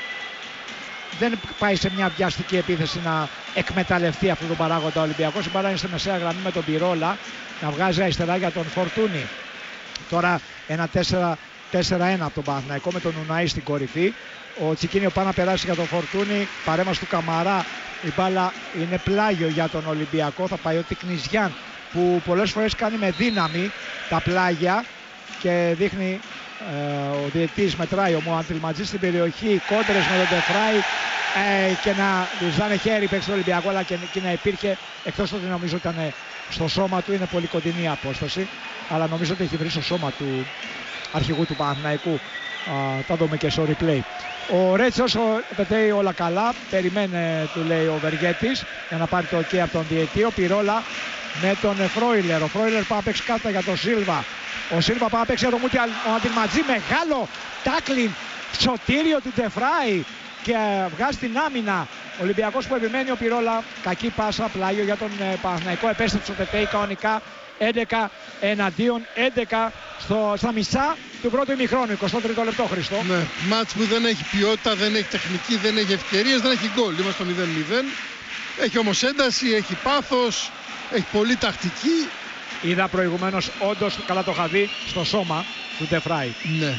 Δεν πάει σε μια βιαστική επίθεση να εκμεταλλευτεί αυτόν τον παράγοντα ο Ολυμπιακός. Η μπάλα είναι στη μεσαία γραμμή με τον Πυρόλα να βγάζει αριστερά για τον Φορτούνη. Τώρα ένα 4-1 από τον Παναθηναϊκό με τον Ουναή στην κορυφή. Ο Τσικίνιο πάει να περάσει για τον Φορτούνη. Παρέμβαση του Καμαρά Η μπάλα είναι πλάγιο για τον Ολυμπιακό. Θα πάει ο Τικνιζιάν που πολλές φορές κάνει με δύναμη τα πλάγια και δείχνει ο διαιτητής, μετράει ο Μουαντιλματζής στην περιοχή, κόντρες με τον Ντεφράι και να ζάνε χέρι παίξει το Ολυμπιακό, αλλά και να υπήρχε, εκτός ότι νομίζω ήταν στο σώμα του, είναι πολύ κοντινή απόσταση, αλλά νομίζω ότι έχει βρει στο σώμα του αρχηγού του Παναθηναϊκού. Θα δούμε και στο replay. Ο Ρέτσος πετάει όλα καλά, περιμένει, του λέει ο Βεργέτης, για να πάρει το OK από τον διαιτή. Ο Πυρόλα με τον Φρόιλερ. Ο Φρόιλερ πάει να παίξει κάρτα για τον Σίλβα. Ο Σίλβα πάει να παίξει για τον Μουαντιλματζή. Μεγάλο τάκλιν, σωτήριο του Ντεφράι και βγάζει την άμυνα. Ο Ολυμπιακός που επιμένει, ο Πυρόλα, κακή πάσα, πλάγιο για τον Παναθηναϊκό. Επέστρεψε ο Τετέι κανονικά. 11 εναντίον 11 στα μισά του πρώτου ημιχρόνου, 23ο λεπτό, Χριστό. Ναι, μάτς που δεν έχει ποιότητα, δεν έχει τεχνική, δεν έχει ευκαιρίες, δεν έχει γκολ. Είμαστε στο 0-0. Έχει όμως ένταση, έχει πάθος, έχει πολύ τακτική. Είδα προηγουμένως, όντως, καλά το είχα δει, στο σώμα του Ντεφράι. Ναι.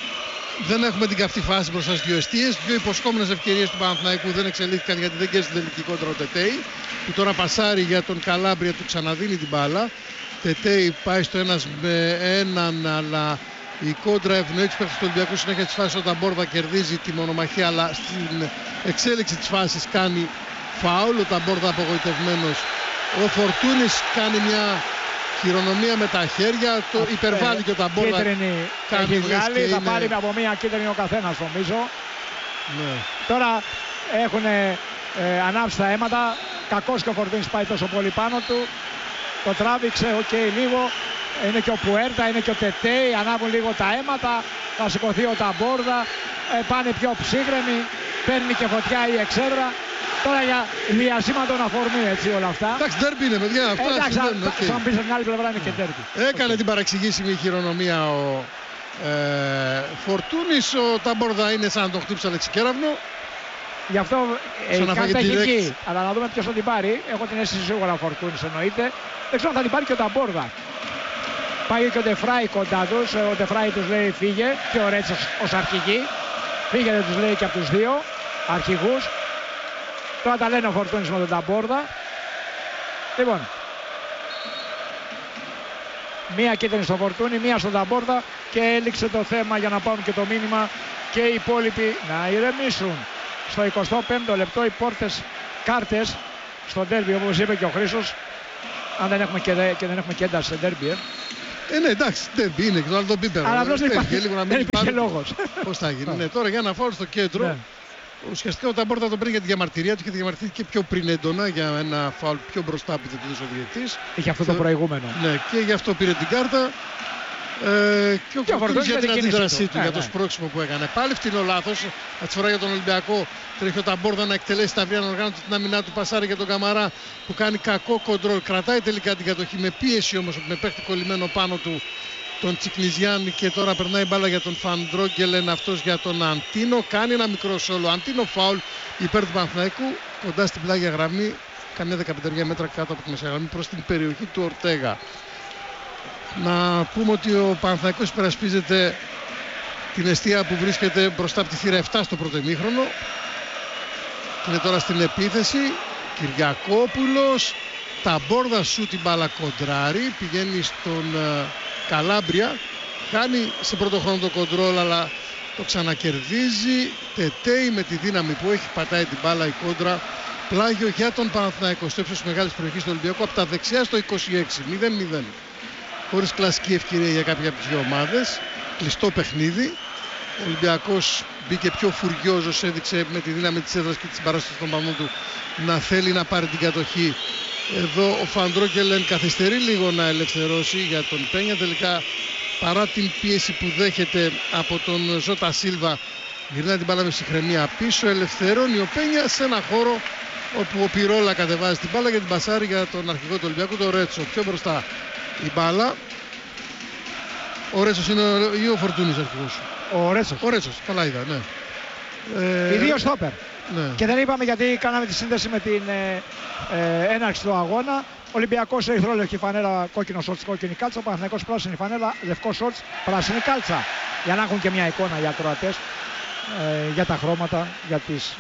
Δεν έχουμε την καυτή φάση μπροστά στις δύο εστίες. Δύο υποσχόμενες ευκαιρίες του Παναθηναϊκού δεν εξελίχθηκαν γιατί δεν κέρδισε την τελική κόντρα ο Τετέι, που τώρα πασάρει για τον Καλάμπρια, του ξαναδίνει την μπάλα. Τετέι πάει στο 1-1, αλλά η κόντρα ευνοεί τους παίκτες του Ολυμπιακού συνέχεια της φάσης. Όταν Ταμπόρδα κερδίζει τη μονομαχία, αλλά στην εξέλιξη της φάσης κάνει φάουλ. Ο Ταμπόρδα απογοητευμένος. Ο Φορτούνης κάνει μια χειρονομία με τα χέρια, το υπερβάλλει και ο Ταμπόρδα. Έχει βγάλει, θα πάρει από μία κίτρινη ο καθένας, νομίζω. Ναι. Τώρα έχουν ανάψει τα αίματα. Κακός και ο Φορτούνης πάει τόσο πολύ πάνω του. Το τράβηξε, λίγο. Είναι και ο Πουέρτα, είναι και ο Τετέι. Ανάβουν λίγο τα αίματα. Θα σηκωθεί ο Ταμπόρδα. Πάνε πιο ψύχρεμοι. Παίρνει και φωτιά η εξέδρα. Τώρα για διασύματον αφορμή, έτσι, όλα αυτά. Εντάξει, ντέρμπι είναι, παιδιά. Εντάξει, σαν πει σε μια άλλη πλευρά είναι και ντέρμπι. Έκανε την παραξηγήσιμη χειρονομία ο Φορτούνης. Ο Ταμπόρδα είναι σαν να τον χτύψει Αλεξικέραυνο. Γι' αυτό η κάρτα έχει εκεί. Αλλά να δούμε ποιος θα την πάρει. Έχω την αίσθηση σίγουρα ο Φορτούνης εννοείται. Δεν ξέρω αν θα την πάρει και ο Ταμπόρδα. Πάει και ο Ντεφράι κοντά τους. Ο Ντεφράι τους λέει φύγε. Και ο Ρέτσος ως αρχηγή. Φύγε, δεν τους λέει και από τους δύο αρχηγούς. Τώρα τα λένε ο Φορτούνης με τον Ταμπόρδα. Λοιπόν, μία κίτρινη στο Φορτούνη, μία στον Ταμπόρδα και έληξε το θέμα για να πάρουν και το μήνυμα και οι υπόλοιποι να ηρεμήσουν. Στο 25ο λεπτό οι πόρτες κάρτες στο ντέρμπι, όπως είπε και ο Χρήστος, αν δεν έχουμε και δεν έχουμε και ένταση σε ντέρμπι. Ναι, εντάξει, ντέρμπι είναι, αλλά τον πίπερο. Αλλά απλώς δεν υπήρχε λόγος. Πώς θα γίνει. Ναι, τώρα για ένα φάουλ στο κέντρο. Ναι. Ουσιαστικά ο Ταμπόρδα τον παίρνει για τη διαμαρτυρία του και διαμαρτυρήθηκε πιο πριν έντονα για ένα φάουλ πιο μπροστά που δεν του δίνει ο διαιτητής. Είχε αυτό το προηγούμενο. Ναι, και γι' αυτό πήρε την κάρτα. Και ο Φορτούνης για την αντίδρασή του, για το σπρώξιμο που έκανε. Πάλι φτηνό λάθος. Αυτή τη φορά για τον Ολυμπιακό τρέχει ο Ταμπόρδα να εκτελέσει τα βία οργάνωση την άμυνά του. Πασάρει για τον Καμαρά που κάνει κακό κοντρόλ. Κρατάει τελικά την κατοχή με πίεση όμως, με παίχτη κολλημένο πάνω του τον Τσικνιζιάν, και τώρα περνάει μπάλα για τον Φαντρόγκελεν, αυτός για τον Αντίνο. Κάνει ένα μικρό σόλο. Αντίνο φάουλ υπέρ του Παναθηναϊκού, κοντά στην πλάγια γραμμή, καμιά 15 μέτρα κάτω από τη μεσαία γραμμή προς την περιοχή του Ορτέγα. Να πούμε ότι ο Παναθηναϊκός υπερασπίζεται την εστία που βρίσκεται μπροστά από τη θύρα 7 στο πρώτο ημίχρονο. Είναι τώρα στην επίθεση. Κυριακόπουλος. Ταμπόρδα σου την μπάλα κοντράρει. Πηγαίνει στον Καλάμπρια. Κάνει σε πρώτο χρόνο το κοντρόλ, αλλά το ξανακερδίζει. Τετέι με τη δύναμη που έχει, πατάει την μπάλα η κόντρα. Πλάγιο για τον Παναθηναϊκό στο ύψος της μεγάλης περιοχής του Ολυμπιακού από τα δεξιά στο 26. 0-0. Χωρίς κλασική ευκαιρία για κάποια από τις δύο ομάδες. Κλειστό παιχνίδι. Ο Ολυμπιακός μπήκε πιο φουριόζος, έδειξε με τη δύναμη της έδρας και της παράστασης των πανών του να θέλει να πάρει την κατοχή. Εδώ ο Φαντρόγκελεν καθυστερεί λίγο να ελευθερώσει για τον Πένια. Τελικά, παρά την πίεση που δέχεται από τον Ζώτα Σίλβα, γυρνάει την μπάλα με ψυχραιμία πίσω. Ελευθερώνει ο Πένια σε ένα χώρο όπου ο Πυρόλα κατεβάζει την μπάλα για την πασάρι για τον αρχηγό του Ολυμπιακού, τον Ρέτσο. Πιο μπροστά η μπάλα. Ο Ρέτσος είναι ή ο Φορτούνης αρχηγός? Ο Ρέτσος, καλά είδα, ναι. Οι δύο στόπερ. Ναι. Και δεν είπαμε γιατί κάναμε τη σύνδεση με την έναρξη του αγώνα. Ολυμπιακός ερυθρόλευκη φανέλα, κόκκινο σόρτς, κόκκινη κάλτσα. Ο Παναθηναϊκός πράσινη φανέλα, λευκό σόρτς, πράσινη κάλτσα. Για να έχουν και μια εικόνα για ακροατές, για τα χρώματα, για τις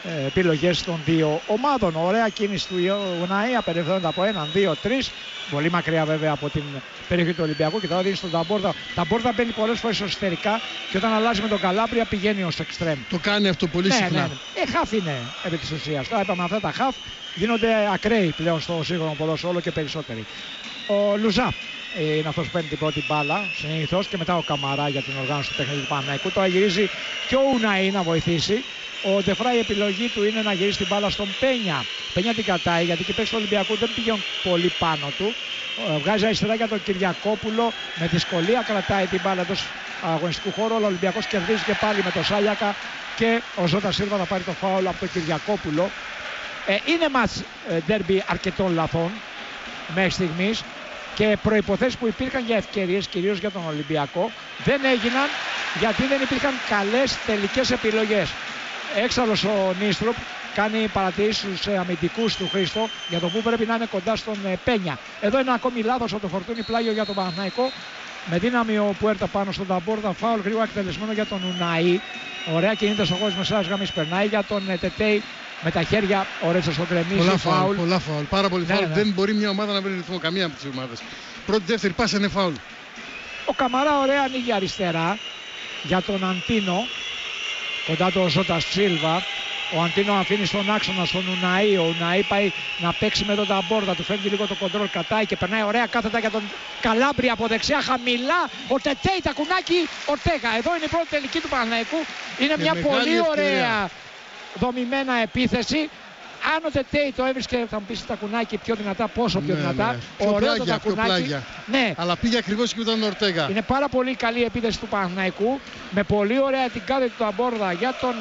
επιλογές των δύο ομάδων. Ωραία κίνηση του Ουναή, απελευθερώνεται από 1, 2, 3. Πολύ μακριά βέβαια από την περιοχή του Ολυμπιακού και τώρα δίνει στον Ταμπόρδα. Ταμπόρδα μπαίνει πολλές φορές εσωτερικά και όταν αλλάζει με τον Καλάμπρια πηγαίνει ως εξτρέμ. Το κάνει αυτό πολύ συχνά. Ναι. Χαφ είναι επί της ουσίας. Τώρα είπαμε αυτά τα χαφ γίνονται ακραίοι πλέον στο σύγχρονο ποδόσφαιρο, όλο και περισσότεροι. Ο Λουζά είναι αυτός που παίρνει την πρώτη μπάλα συνήθως και μετά ο Καμαρά για την οργάνωση του παιχνιδιού του Παναθηναϊκού. Τώρα γυρίζει και ο Ουναή να βοηθήσει. Ο Ντεφρά η επιλογή του είναι να γυρίσει την μπάλα στον Πένια. Πένια την κατάει γιατί και παίξει του Ολυμπιακού δεν πήγαινε πολύ πάνω του. Βγάζει αριστερά για τον Κυριακόπουλο. Με δυσκολία κρατάει την μπάλα εντός αγωνιστικού χώρου. Ο Ολυμπιακός κερδίζει και πάλι με το Σάλιακα και ο Ζώτα Σίλβα θα πάρει το φάουλ από τον Κυριακόπουλο. Είναι μάτς ντέρμπι αρκετών λαθών μέχρι στιγμής και προϋποθέσεις που υπήρχαν για ευκαιρίες, κυρίως για τον Ολυμπιακό, δεν έγιναν γιατί δεν υπήρχαν καλές τελικές επιλογές. Έξαλλος ο Νίστρουπ κάνει παρατηρήσεις στους αμυντικούς του Χρήστο για το που πρέπει να είναι κοντά στον Πένια. Εδώ είναι ακόμη λάθος από το Φορτούνι, πλάγιο για τον Παναθηναϊκό. Με δύναμη ο Πουέρτα πάνω στον Ταμπόρδα, φάουλ γρήγορα εκτελεσμένο για τον Ουναή. Ωραία κινείται στο χώρο μεσάς γραμμής, περνάει για τον Τετέι με τα χέρια. Ο Ρέτσος τον κρεμίζει, φάουλ. Πολλά φάουλ, πάρα πολύ φάουλ. Ναι. Δεν μπορεί μια ομάδα να βρει ρυθμό, καμία από τις ομάδες. Πρώτη, δεύτερη πάσα είναι φάουλ. Ο Καμαρά ωραία ανοίγει αριστερά για τον Αντίνο. Κοντά του ο Ζώτας Σίλβα. Ο Αντίνο αφήνει στον άξονα στον Ουναή. Ο Ουναή πάει να παίξει με τον Ταμπόρδα. Του φεύγει λίγο το κοντρόλ, κρατάει και περνάει ωραία κάθετα για τον Καλάμπρια από δεξιά. Χαμηλά ο Τετέι, τακουνάκι, Ορτέγα. Εδώ είναι η πρώτη τελική του Παναθηναϊκού. Είναι μια πολύ ωραία δομημένα επίθεση. Αν ο Τετέι το έβρισκε, θα μου πει τακουνάκι πιο δυνατά, πόσο πιο δυνατά. Ωραίο το τακουνάκι. Ναι. Αλλά πήγε ακριβώς και ήταν ο Ορτέγα. Είναι πάρα πολύ καλή η επίθεση του Παναθηναϊκού. Με πολύ ωραία την κάθετη του Ταμπόρδα για τον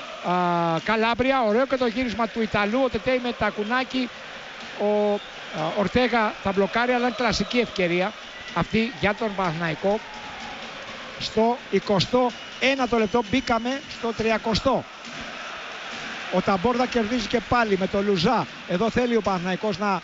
Καλάμπρια. Ωραίο και το γύρισμα του Ιταλού. Ο Τετέι με τακουνάκι. Ο Ορτέγα θα μπλοκάρει, αλλά είναι κλασική ευκαιρία αυτή για τον Παναθηναϊκό. Στο 21ο λεπτό μπήκαμε στο 30ο. Ο Ταμπόρδα κερδίζει και πάλι με το Λουζά. Εδώ θέλει ο Παναθηναϊκός να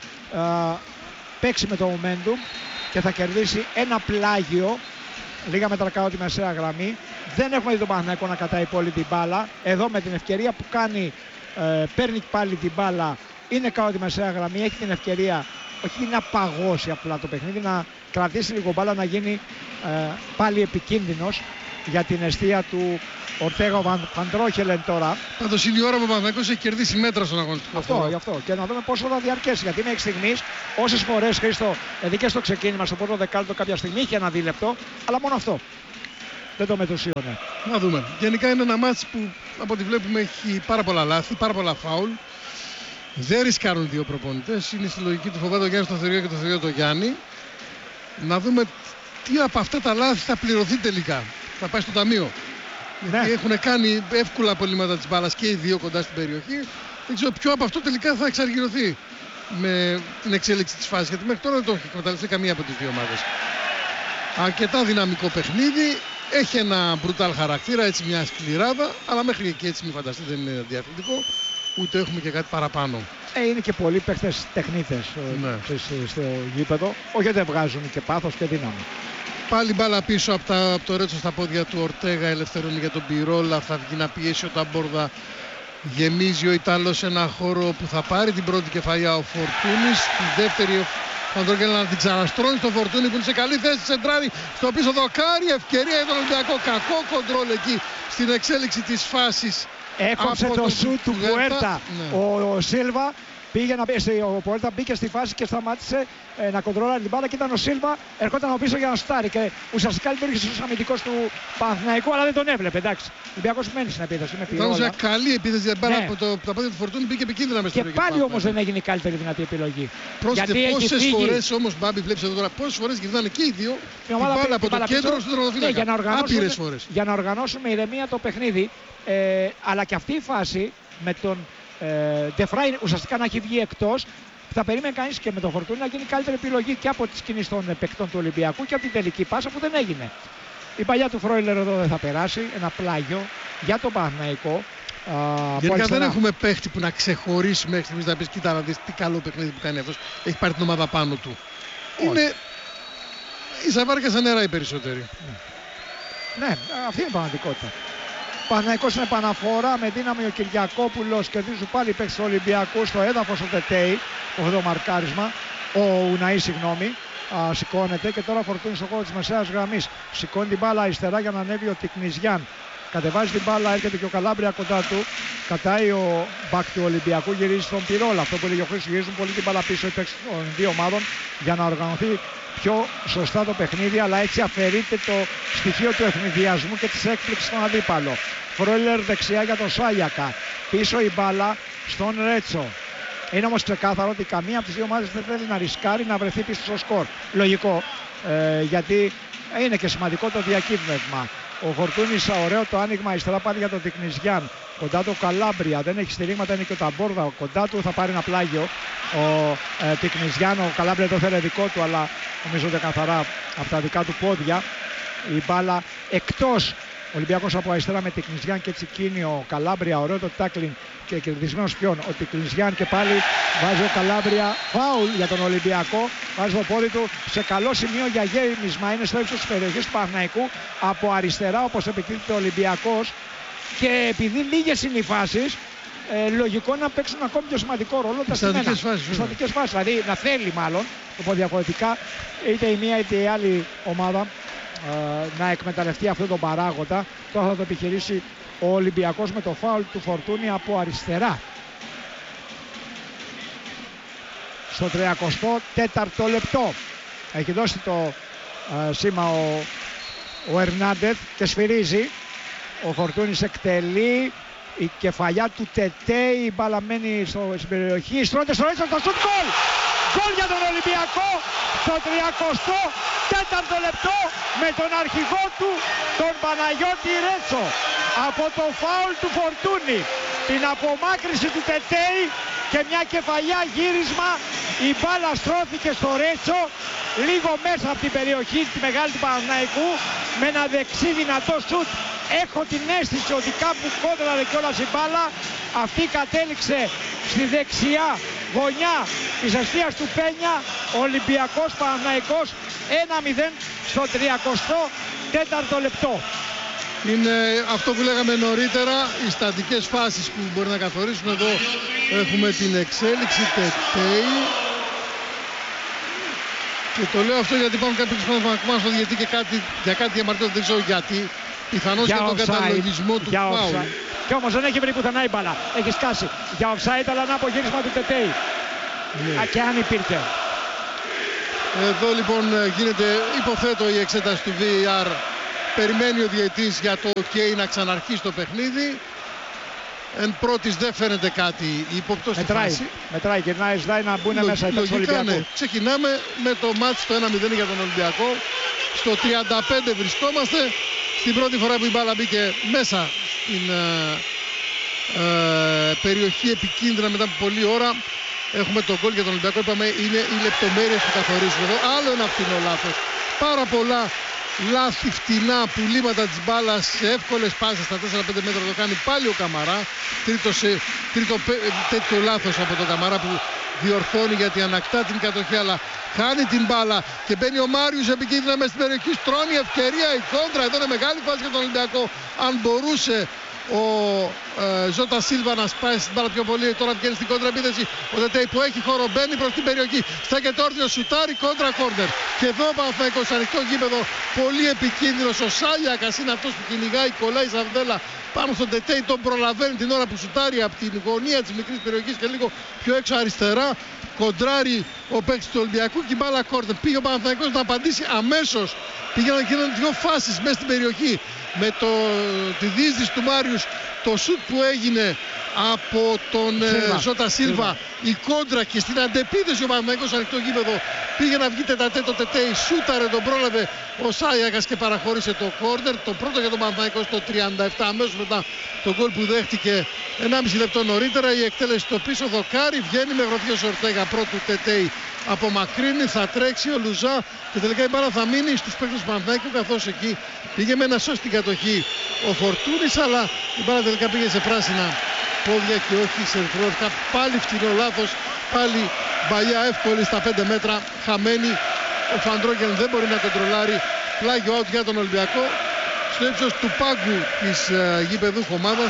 παίξει με το momentum και θα κερδίσει ένα πλάγιο. Λίγα μέτρα κάτω τη μεσαία γραμμή. Δεν έχουμε δει τον Παναθηναϊκό να κατάει πολύ την μπάλα. Εδώ με την ευκαιρία που κάνει, παίρνει πάλι την μπάλα. Είναι κάτω τη μεσαία γραμμή. Έχει την ευκαιρία όχι να παγώσει απλά το παιχνίδι, να κρατήσει λίγο μπάλα, να γίνει πάλι επικίνδυνος για την εστία του Ορτέγα. Φαντρόχελεν τώρα. Πάντως είναι η ώρα που ο Παναθηναϊκός έχει κερδίσει μέτρα στον αγωνιστικό χώρο. Γι' αυτό. Και να δούμε πόσο θα διαρκέσει. Γιατί μέχρι στιγμής, όσες φορές, Χρήστο, δηλαδή και στο ξεκίνημα, στο πρώτο δεκάλεπτο κάποια στιγμή είχε ένα δίλεπτο, αλλά μόνο αυτό. Δεν το μετουσίωνε. Να δούμε. Γενικά είναι ένα μάτς που από ό,τι βλέπουμε έχει πάρα πολλά λάθη, πάρα πολλά φάουλ. Δεν ρισκάρουν δύο προπονητές. Είναι στη λογική του φοβάται ο Γιάννης το Θεριό και το Θεριό το Γιάννη. Να δούμε τι από αυτά τα λάθη θα πληρωθεί τελικά. Θα πάει στο ταμείο. Ναι. Γιατί έχουν κάνει εύκολα απολύματα της μπάλας και οι δύο κοντά στην περιοχή. Δεν ξέρω ποιο από αυτό τελικά θα εξαργυρωθεί με την εξέλιξη της φάσης. Γιατί μέχρι τώρα δεν το έχει εκμεταλλευτεί καμία από τις δύο ομάδες. Αρκετά δυναμικό παιχνίδι. Έχει ένα brutal χαρακτήρα, έτσι μια σκληράδα. Αλλά μέχρι και έτσι μην φανταστείτε δεν είναι διαφορετικό. Ούτε έχουμε και κάτι παραπάνω. Είναι και πολλοί παίχτες τεχνίτες στο γήπεδο. Όχι δεν βγάζουν και πάθος και δύναμη. Πάλι μπάλα πίσω από το Ρέτσο στα πόδια του Ορτέγα, ελευθερώνει για τον Πιρόλα, θα βγει να πιέσει ο Ταμπόρδα. Γεμίζει ο Ιταλός ένα χώρο που θα πάρει την πρώτη κεφαλιά ο Φορτούνης. Τη δεύτερη ο Φαντρόκελ να την ξαναστρώνει στο Φορτούνη που είναι σε καλή θέση, σεντράρει στο πίσω δοκάρι. Ευκαιρία για τον Ολυμπιακό, κακό κοντρόλ εκεί στην εξέλιξη της φάσης. Έκοψε το σουτ του Πουέρτα. Ναι. Ο Σίλβα πήγε να πει, ο Πουέρτα μπήκε στη φάση και σταμάτησε να κοντρολάρει την μπάλα και ήταν ο Σίλβα, ερχόταν από πίσω για να σουτάρει και ουσιαστικά λειτουργήσε ως αμυντικός του Παναθηναϊκού, αλλά δεν τον έβλεπε, εντάξει. Ο Ολυμπιακός μένει στην επίθεση. Ήταν μια καλή επίθεση για μπάλα από τα πόδια του Φορτούνη, μπήκε επικίνδυνα μέσα στο και πάλι όμως δεν έγινε η καλύτερη δυνατή επιλογή. Πρόσεχε πόσες φορές όμως, Μπάμπη, βλέπεις εδώ τώρα, πόσες φορές γυρνάνε και οι δύο την μπάλα από το κέντρο στον τερματοφύλακα. Άπειρες φορές. Για να οργανώσουμε ηρεμία το παιχνίδι, αλλά και αυτή η φάση με τον Ντεφρά ουσιαστικά να έχει βγει εκτός, θα περίμενε κανείς και με τον Φορτούνη να γίνει καλύτερη επιλογή και από τις κινήσεις των παικτών του Ολυμπιακού και από την τελική πάσα που δεν έγινε. Η παλιά του Φρόιλερ εδώ δεν θα περάσει, ένα πλάγιο για τον Παναθηναϊκό. Γενικά δεν έχουμε παίχτη που να ξεχωρίσει μέχρι στιγμής να πεις κοίτα να δεις τι καλό παιχνίδι που κάνει αυτός, έχει πάρει την ομάδα πάνω του. Είναι η Σαβάρκα σαν νερά οι περισσότεροι. Ναι, αυτή είναι η πραγματικότητα. Παναθηναϊκός είναι επαναφορά με δύναμη ο Κυριακόπουλος, κερδίζουν πάλι οι παίκτες του Ολυμπιακού στο έδαφος ο Τετέι, το μαρκάρισμα, ο Ουναή συγγνώμη. Σηκώνεται και τώρα φορτώνει στο χώρο της μεσαίας γραμμής. Σηκώνει την μπάλα αριστερά για να ανέβει ο Τικνιζιάν. Κατεβάζει την μπάλα, έρχεται και ο Καλάμπρια κοντά του. Κατάει ο μπακ του Ολυμπιακού, γυρίζει στον Πυρόλα. Αυτό που έλεγε ο Χρήστος, γυρίζουν πολύ την μπάλα πίσω οι παίκτες των δύο ομάδων για να οργανωθεί πιο σωστά το παιχνίδι, αλλά έτσι αφαιρείται το στοιχείο του ευνηδιασμού και της έκπληξης στον αντίπαλο. Φρόιλερ δεξιά για τον Σάγιακα. Πίσω η μπάλα στον Ρέτσο. Είναι όμως ξεκάθαρο ότι καμία από τις δύο ομάδες δεν θέλει να ρισκάρει να βρεθεί πίσω στο σκορ. Λογικό, γιατί είναι και σημαντικό το διακύβευμα. Ο Φορτούνης, ωραίο το άνοιγμα αριστερά πάλι για τον Τικνιζιάν. Κοντά του Καλάμπρια, δεν έχει στηρίγματα, είναι και ο Ταμπόρδα. Κοντά του θα πάρει ένα πλάγιο ο Τικνιζιάν. Ο Καλάμπρια το θέλει δικό του, αλλά νομίζω ότι καθαρά από τα δικά του πόδια. Η μπάλα εκτός. Ολυμπιακός από αριστερά με Τικνιζιάν και Τσικίνιο. Καλάμπρια, ωραίο το τάκλινγκ και κερδισμένος ποιον. Ο Τικνιζιάν και πάλι βάζει ο Καλάμπρια φάουλ για τον Ολυμπιακό. Βάζει το πόδι του σε καλό σημείο για γέμισμα. Είναι στο ύψος της περιοχής του Παναθηναϊκού. Από αριστερά όπως επιτίθεται ο Ολυμπιακός. Και επειδή λίγες είναι οι φάσεις, λογικό να παίξουν ακόμη πιο σημαντικό ρόλο τα στατικές φάσεις. Δηλαδή να θέλει μάλλον, το πω διαφορετικά, είτε η μία είτε η άλλη ομάδα να εκμεταλλευτεί αυτόν τον παράγοντα. Τώρα θα το επιχειρήσει ο Ολυμπιακός με το φάουλ του Φορτούνη από αριστερά. Στο 34ο λεπτό έχει δώσει το σήμα ο Ερνάντεθ και σφυρίζει. Ο Φορτούνης εκτελεί, η κεφαλιά του Τετέι, η μπάλα μένει στην περιοχή, στρώνεται στο Ρέτσο, το σουτ, γκολ! Γκολ για τον Ολυμπιακό στο 34ο λεπτό με τον αρχηγό του, τον Παναγιώτη Ρέτσο. Από το φάουλ του Φορτούνη, την απομάκρυση του Τετέι και μια κεφαλιά γύρισμα, η μπάλα στρώθηκε στο Ρέτσο, λίγο μέσα από την περιοχή τη μεγάλη του Παναθηναϊκού, με ένα δεξί δυνατό σουτ. Έχω την αίσθηση ότι κάπου κόντραρε κιόλας η μπάλα. Αυτή κατέληξε στη δεξιά γωνιά της εστίας του Πένια. Ολυμπιακός Παναθηναϊκός 1-0 στο 34ο λεπτό. Είναι αυτό που λέγαμε νωρίτερα, οι στατικές φάσεις που μπορεί να καθορίσουν. Εδώ έχουμε την εξέλιξη Τετέι. Και το λέω αυτό γιατί υπάρχουν κάποιοι που στο διαιτή και για κάτι διαμαρτύρονται, δεν ξέρω γιατί. Πιθανώς για τον καταλογισμό του φάουλ. Και όμως δεν έχει βρει πουθενά η μπάλα. Έχει σκάσει. Για offside, αλλά ένα απογύρισμα του Τετέι. Ναι. Και αν υπήρχε. Εδώ λοιπόν γίνεται, υποθέτω, η εξέταση του VAR. Περιμένει ο διαιτής για το OK να ξαναρχίσει το παιχνίδι. Εν πρώτης δεν φαίνεται κάτι ύποπτο στη φάση. Μετράει, γυρνάει, ζητάει να μπουν μέσα οι παίκτες του Ολυμπιακού. Ναι. Ξεκινάμε με το μάτς το 1-0 για τον Ολυμπιακό. Στο 35 βρισκόμαστε. Την πρώτη φορά που η μπάλα μπήκε μέσα στην περιοχή επικίνδυνα μετά από πολλή ώρα. Έχουμε τον γκολ για τον Ολυμπιακό. Είπαμε είναι οι λεπτομέρειες που καθορίζουν εδώ. Άλλο ένα φτηνό λάθος. Πάρα πολλά λάθη φτηνά, πουλήματα της μπάλας σε εύκολες πάσες στα 4-5 μέτρα. Το κάνει πάλι ο Καμαρά. Τρίτο τέτοιο λάθος από τον Καμαρά που διορθώνει γιατί ανακτά την κατοχή, αλλά χάνει την μπάλα και μπαίνει ο Μάριος επικίνδυνα μέσα στην περιοχή. Στρώνει ευκαιρία η κόντρα. Εδώ είναι μεγάλη φάση για τον Ολυμπιακό. Αν μπορούσε ο Ζώτα Σίλβα να σπάσει την μπάλα πιο πολύ, τώρα βγαίνει στην κόντρα επίθεση. Ο Τετέι που έχει χώρο μπαίνει προς την περιοχή. Στέκεται όρθιος, σουτάρει, κόντρα κόρνερ. Και εδώ ο Παναθηναϊκός ανοιχτό γήπεδο, πολύ επικίνδυνος. Ο Σάλιακας είναι αυτός που κυνηγάει, κολλάει Σαβδέλα πάνω στον Τετέι, τον προλαβαίνει την ώρα που σουτάρει από την γωνία της μικρής περιοχής και λίγο πιο έξω αριστερά. Κοντράρει ο παίκτης του Ολυμπιακού και η μπάλα κόρνερ. Πήγε ο Παναθηναϊκός να απαντήσει αμέσως. Πήγαιναν και γίνανε δύο φάσεις μέσα στην περιοχή. Με τη διείσδυση του Μάριους, το σουτ που έγινε από τον Ζώτα Σίλβα, η κόντρα και στην αντεπίθεση ο Παναθηναϊκός ανοιχτό γήπεδο πήγε να βγει τετατέτο Τετέι, σούταρε, τον πρόλαβε ο Σάγιακας και παραχώρησε το κόρνερ. Το πρώτο για τον Παναθηναϊκό στο 37, αμέσως μετά το γκολ που δέχτηκε 1,5 λεπτό νωρίτερα. Η εκτέλεση στο πίσω δοκάρι, βγαίνει με γροθιός Ορτέγα πρώτου Τετέι. Απομακρύνει, θα τρέξει ο Λουζά και τελικά η μπάλα θα μείνει στους παίκτες του Παναθηναϊκού, καθώς εκεί πήγε με ένα σώση την κατοχή ο Φορτούνης, αλλά η μπάλα τελικά πήγε σε πράσινα πόδια και όχι σε ερυθρόλευκα. Πάλι φτηνό λάθος, πάλι μπαλιά εύκολη στα 5 μέτρα, χαμένη. Ο Φαντρόγκεν δεν μπορεί να κοντρολάρει. Πλάγιο out για τον Ολυμπιακό στο ύψος του πάγκου της γηπεδούχου ομάδας,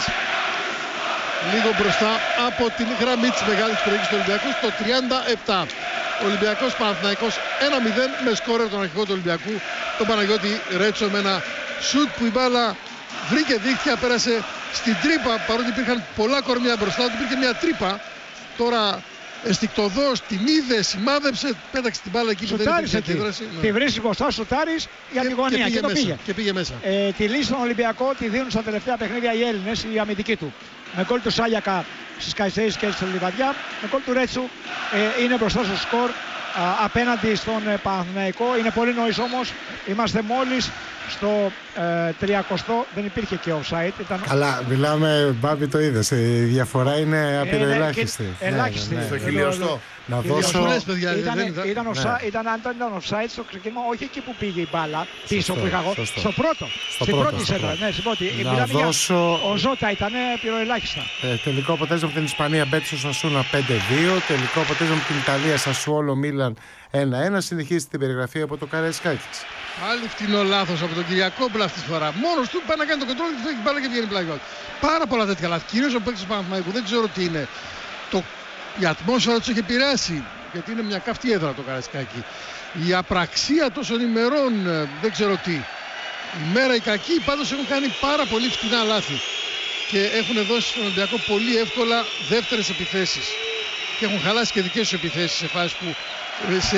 λίγο μπροστά από την γραμμή της μεγάλης περιοχής του Ολυμπιακού, στο 37. Ολυμπιακός Παναθηναϊκός 1-0 με σκόρερ τον αρχηγό του Ολυμπιακού, τον Παναγιώτη Ρέτσο, με ένα σουτ που η μπάλα βρήκε δίχτυα, πέρασε στην τρύπα, παρότι υπήρχαν πολλά κορμιά μπροστά του, υπήρχε μια τρύπα. Τώρα αισθηκτοδός την είδε, σημάδεψε, πέταξε την μπάλα εκεί που δεν υπήρχε αντίδραση. Τη βρίσκει μπροστά, σουτάρεις για τη γωνία και το πήγε. Και πήγε μέσα. Τη λύση στον Ολυμπιακό τη δίνουν στα τελευταία παιχνίδια οι Έλληνες, η αμυντική του. Με γκολ του Σάλιακα στις Καϊσέης και στη Λιβαδιά, με γκολ του Ρέτσου είναι μπροστά στο σκορ απέναντι στον Παναθηναϊκό. Είναι πολύ νωρίς όμως, είμαστε μόλις στο 30, δεν υπήρχε και offside. Καλά, μιλάμε, Μπάμπη, το είδες, η διαφορά είναι απειροελάχιστη. Ελάχιστη. Στο χιλιοστό. Να δώσω... Ήταν offside στο ξεκίνημα, όχι εκεί που πήγε η μπάλα, πίσω που είχα εγώ, στο πρώτο. Στην πρώτη σέντρα. Ναι, στην πρώτη. Ο Ζώτα ήταν πειροελάχιστα. Τελικό αποτέλεσμα από την Ισπανία, Μπέτης Οσασούνα 5-2. Τελικό αποτέλεσμα από την Ιταλία, Σασουόλο Μίλαν 1-1. Συνεχίζει την περιγραφή από το Καραϊσκάκης. Πάλι φτηνό λάθος από τον Κυριακόπουλο αυτή τη φορά. Μόνος του πάει να κάνει το κοντρόλ και έχει μπάλα και βγαίνει πλάγιο. Πάρα πολλά τέτοια λάθη. Κυρίως ο παίκτης του Παναθηναϊκού. Δεν ξέρω τι είναι. Η ατμόσφαιρα τους έχει επηρεάσει. Γιατί είναι μια καυτή έδρα το Καραϊσκάκι. Η απραξία τόσων ημερών, δεν ξέρω τι. Η μέρα η κακή, πάντως έχουν κάνει πάρα πολύ φτηνά λάθη. Και έχουν δώσει στον Ολυμπιακό πολύ εύκολα δεύτερες επιθέσεις. Και έχουν χαλάσει και δικές τους επιθέσεις σε φάσεις που σε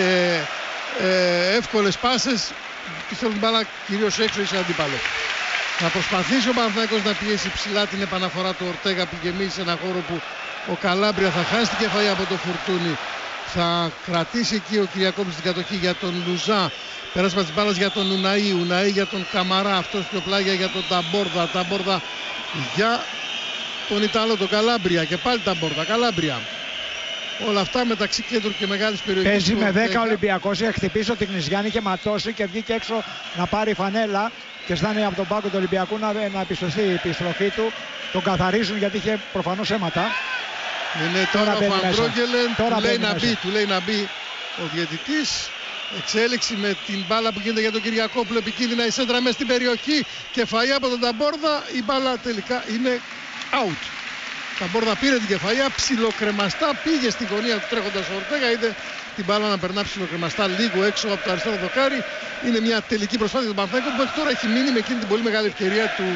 εύκολες πάσες του θέλουν μπάλα κυρίως έξω ή σε αντίπαλο. Θα προσπαθήσει ο Παναθηναϊκός να πιέσει ψηλά την επαναφορά του Ορτέγα που γεμίζει σε ένα χώρο που ο Καλάμπρια θα χάσει την κεφαλή από το Φουρτούνι. Θα κρατήσει εκεί ο Κυριακόπουλος την κατοχή για τον Λουζά. Πέρασμα της μπάλας για τον Ουναή. Ουναή για τον Καμαρά. Αυτός πιο πλάγια για τον Ταμπόρδα. Ταμπόρδα για τον Ιταλό, τον Καλάμπρια. Και πάλι Ταμπόρδα. Καλάμπρια. Όλα αυτά μεταξύ κέντρου και μεγάλης περιοχής. Παίζει με 10 Ολυμπιακός. Είχε χτυπήσει ο Τικνιζιάννη και ματώσει και βγήκε έξω να πάρει φανέλα. Και στάνει από τον πάγκο του Ολυμπιακού να επιστροφεί η επιστροφή του. Τον καθαρίζουν γιατί είχε προφανώς αίματα. Είναι τώρα ο Φαντρόγγελεν, του λέει να μπει ο διαιτητής. Εξέλιξη με την μπάλα που γίνεται για τον Κυριακόπουλο. Επικίνδυνα η σέντρα μέσα στην περιοχή. Κεφαλιά από τον Ταμπόρδα. Η μπάλα τελικά είναι out. Ταμπόρδα πήρε την κεφαλιά, ψιλοκρεμαστά πήγε στη γωνία του τρέχοντας ο Ορτέγα. Είδε την μπάλα να περνά ψιλοκρεμαστά λίγο έξω από το αριστερό δοκάρι. Είναι μια τελική προσπάθεια του Παναθηναϊκού που τώρα έχει μείνει με εκείνη την πολύ μεγάλη ευκαιρία του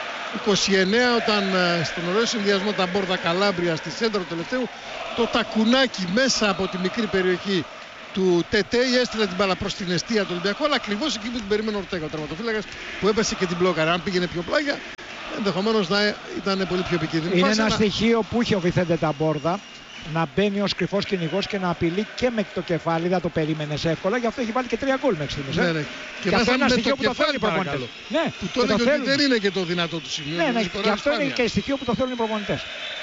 29, όταν στον ωραίο συνδυασμό Ταμπόρδα Καλάμπρια στη σέντρα του τελευταίου, το τακουνάκι μέσα από τη μικρή περιοχή του Τετέι έστειλε την μπάλα προς την εστία του Ολυμπιακού, αλλά ακριβώς εκεί που την περίμενε ο Ορτέγα, ο τερματοφύλακας, που έπεσε και την μπλόκαρε. Αν πήγαινε πιο πλάγια, ενδεχομένως να ήταν πολύ πιο επικίνδυνο. Είναι ένα στοιχείο που είχε ο Βιθέντε Ταμπόρδα, να μπαίνει ως κρυφός κυνηγός και να απειλεί και με το κεφάλι, δεν το περίμενες εύκολα, γι' αυτό έχει βάλει και 3 γκολ μέχρι στιγμής. Ναι. Και αυτό είναι ένα στοιχείο που το θέλουν οι προπονητές. Ναι, που το έλεγε ότι δεν είναι και το δυνατό του σημείο. Ναι, και αυτό είναι και στοιχείο που το θέλουν οι προπονητές.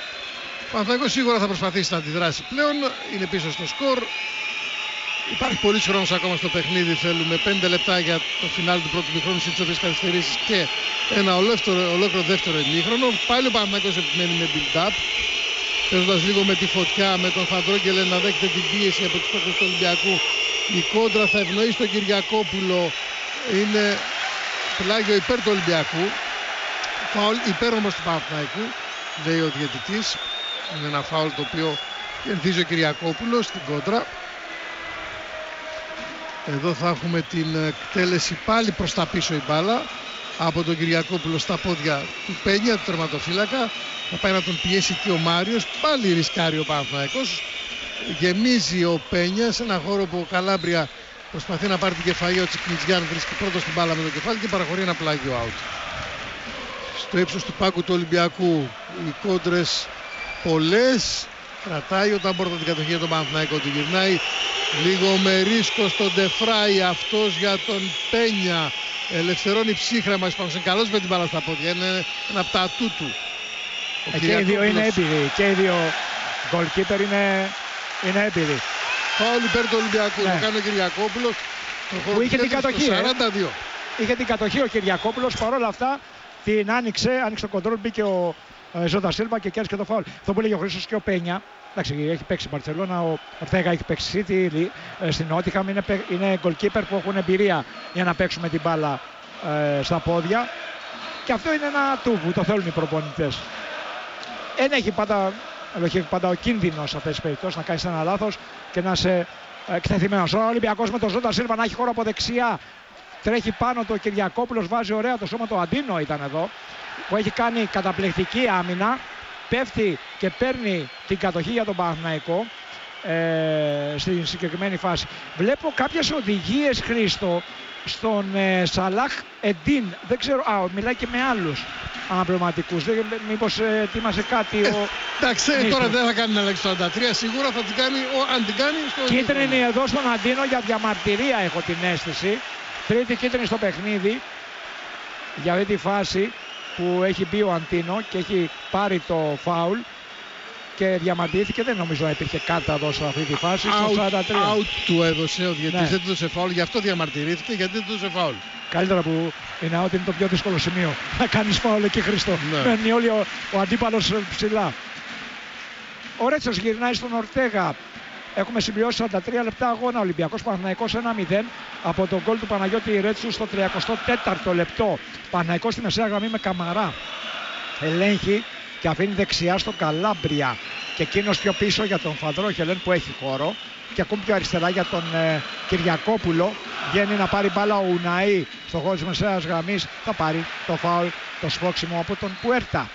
Ο Παναθηναϊκός σίγουρα θα προσπαθήσει να αντιδράσει πλέον, είναι πίσω στο σκορ. Υπάρχει πολύς χρόνος ακόμα στο παιχνίδι. Θέλουμε 5 λεπτά για το φινάλι του πρώτου μηχρόνου, στις οποίες καθυστερήσεις και ένα ολόκληρο δεύτερο ημίχρονο. Πάλι ο Παναθηναϊκός επιμένει με build-up, παίζοντας λίγο με τη φωτιά, με τον Φαντρόγγελεν να δέχεται την πίεση από τους παίκτες του Ολυμπιακού. Η κόντρα θα ευνοήσει τον Κυριακόπουλο. Είναι πλάγιο υπέρ του Ολυμπιακού. Φάουλ υπέρ όμως του Παναθηναϊκού, λέει ο διαιτητής. Είναι ένα φάουλ το οποίο κερδίζει ο Κυριακόπουλος στην κόντρα. Εδώ θα έχουμε την εκτέλεση πάλι προς τα πίσω η μπάλα από τον Κυριακόπουλο στα πόδια του Πένια, του τερματοφύλακα. Θα πάει να τον πιέσει και ο Μάριος. Πάλι ρισκάρει ο Παναθηναϊκός. Γεμίζει ο Πένια σε ένα χώρο που ο Καλάμπρια προσπαθεί να πάρει την κεφαλή. Ο Τσικνιτζιάν βρίσκει πρώτος την μπάλα με το κεφάλι και παραχωρεί ένα πλάγιο out. Στο ύψος του πάγκου του Ολυμπιακού οι κόντρες πολλές. Κρατάει ο Ταμπόρδα την κατοχή για τον Παναθηναϊκό, τη γυρνάει λίγο με ρίσκο στον Ντεφράι, αυτός για τον Πένια. Ελευθερώνει ψύχρεμα, είναι καλός με την μπάλα στα πόδια, είναι ένα από τα ατού του. Και οι δύο είναι έμπειροι, και οι δύο goalkeeper είναι έμπειροι. Φάουλ υπέρ του Ολυμπιακού, το κάνει ο Κυριακόπουλος. Που είχε την κατοχή, 42. Είχε την κατοχή ο Κυριακόπουλος, παρόλα αυτά την άνοιξε το κοντρόλ, μπήκε ο Ζώτα Σίλβα και κέρδισε και το φάουλ. Αυτό που λέγει ο Χρήστος και ο Πένια. Εντάξει, έχει παίξει η Μπαρτσελώνα, ο Ορτέγα έχει παίξει City, στην Νότιχαμ, είναι goalkeeper που έχουν εμπειρία για να παίξουν με την μπάλα στα πόδια. Και αυτό είναι ένα του που το θέλουν οι προπονητές. Δεν έχει πάντα ο κίνδυνος σε αυτές τις περιπτώσεις να κάνεις ένα λάθος και να είσαι εκτεθειμένος. Ο Ολυμπιακός με τον Ζώντα Σίλβα να έχει χώρο από δεξιά. Τρέχει πάνω το Κυριακόπουλος, βάζει ωραία το σώμα, το Αντίνο ήταν εδώ, που έχει κάνει καταπληκτική άμυνα. Πέφτει και παίρνει την κατοχή για τον Παναθηναϊκό στην συγκεκριμένη φάση. Βλέπω κάποιες οδηγίες, Χρήστο, στον Σαλάχ Εντίν. Δεν ξέρω, μιλάει και με άλλους αναπληρωματικούς. Μήπως ετοίμασε κάτι εντάξει, τώρα δεν θα κάνει αλλαγή στο 43, σίγουρα θα την κάνει, αν την κάνει στο... Κίτρινη εδώ στον Αντίνο για διαμαρτυρία, έχω την αίσθηση. Τρίτη κίτρινη στο παιχνίδι για αυτή τη φάση που έχει μπει ο Αντίνο και έχει πάρει το φάουλ και διαμαρτυρήθηκε. Δεν νομίζω να υπήρχε κάρτα εδώ σε αυτή τη φάση. Στο 43. Out του έδωσε ο διαιτητής, δεν του έδωσε φάουλ, γι' αυτό διαμαρτυρήθηκε, γιατί δεν του έδωσε φάουλ. Καλύτερα που είναι out, είναι το πιο δύσκολο σημείο. Να κάνεις φάουλ εκεί, Χριστό. Μένει όλοι ο αντίπαλος ψηλά. Ο Ρέτσος γυρνάει στον Ορτέγα. Έχουμε συμπληρώσει 43 λεπτά αγώνα. Ολυμπιακός Παναθηναϊκός 1-0 από τον γκολ του Παναγιώτη Ρέτσου στο 34ο λεπτό. Παναθηναϊκός στη μεσαία γραμμή με Καμαρά. Ελέγχει και αφήνει δεξιά στον Καλάμπρια. Και εκείνος πιο πίσω για τον Φανδρό Χελέν που έχει χώρο. Και ακόμη πιο αριστερά για τον Κυριακόπουλο. Βγαίνει να πάρει μπάλα ο Ουναή στο χώρο της μεσαίας γραμμής. Θα πάρει το φάουλ, το σφόξιμο από τον Πουέρτα.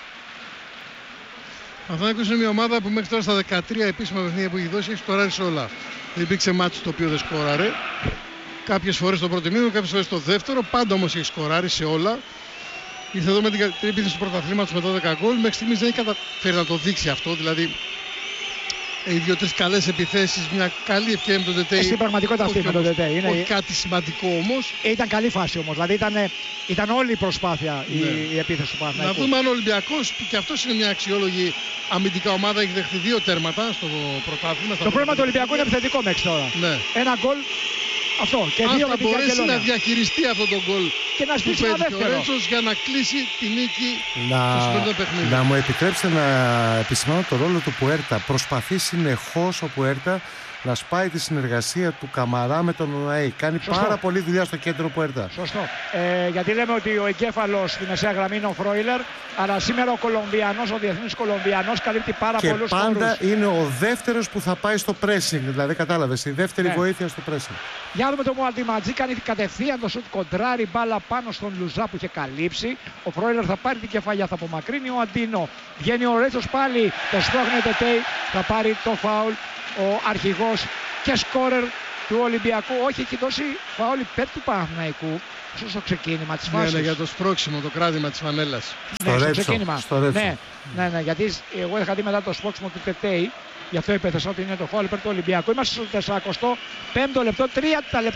Ο Παναθηναϊκός είναι μια ομάδα που μέχρι τώρα στα 13 επίσημα παιχνίδια που έχει δώσει έχει σκοράρει σε όλα. Δεν υπήρξε μάτσο το οποίο δεν σκοράρε. Κάποιες φορές στο πρώτο μήνυμα, κάποιες φορές στο δεύτερο. Πάντα όμως έχει σκοράρει σε όλα. Ήρθε εδώ με την επίθεση του πρωταθλήματος με 12 γκολ. Μέχρι στιγμής δεν έχει καταφέρει να το δείξει αυτό. Δηλαδή έχει 2-3 καλές επιθέσεις, μια καλή ευκαιρία με τον Τετέι. Στην πραγματικότητα αυτή με τον Τετέι. Όχι κάτι σημαντικό όμως. Ήταν καλή φάση όμως. Δηλαδή ήταν όλη η προσπάθεια η επίθεση του Παναθηναϊκού. Να δούμε αν ο Ολυμπιακός, που και αυτός είναι μια αξιόλογη αμυντικά ομάδα, έχει δεχτεί 2 τέρματα στο πρωτάθλημα. Το πρόβλημα του Ολυμπιακού είναι επιθετικό μέχρι τώρα. Ναι. Ένα γκολ. Αυτό και αν 2 θα μπορέσει να διαχειριστεί αυτό το γκολ και να στήσει ένα δεύτερο για να κλείσει τη νίκη στο σημερινό παιχνίδι. Να μου επιτρέψετε να επισημάνω το ρόλο του Πουέρτα. Προσπαθεί συνεχώς ο Πουέρτα να σπάει τη συνεργασία του Καμαρά με τον Ουναή. Κάνει πάρα πολλή δουλειά στο κέντρο Πουέρτα. Σωστό. Γιατί λέμε ότι ο εγκέφαλος στη μεσαία γραμμή είναι ο Φρόιλερ, αλλά σήμερα ο Κολομβιανός, ο διεθνής Κολομβιανός καλύπτει πάρα πολλούς χώρους. Και πάντα είναι ο δεύτερος που θα πάει στο pressing. Δηλαδή, κατάλαβες, η δεύτερη βοήθεια στο pressing. Για δούμε το Μουαλτιματζή, κάνει κατευθείαν το σουτ κοντράρι, μπάλα πάνω στον Λουζά που είχε καλύψει. Ο Φρόιλερ θα πάρει την κεφαλιά, θα απομακρύνει ο Αντίνο. Βγαίνει ο Ρέτσος πάλι, το σπρώχνει Τετέι, θα πάρει το φάουλ. Ο αρχηγός και σκόρερ του Ολυμπιακού. Όχι, έχει δώσει φάουλ υπέρ του Παναθηναϊκού στο ξεκίνημα της φάσης. Ναι, για το σπρώξιμο, το κράτημα της φανέλας. Στο ξεκίνημα. Ναι, γιατί εγώ είχα δει μετά το σπρώξιμο του Τετέι. Γι' αυτό υπέθεσα ότι είναι το φάουλ υπέρ του Ολυμπιακού. Είμαστε στο 45ο λεπτό, 3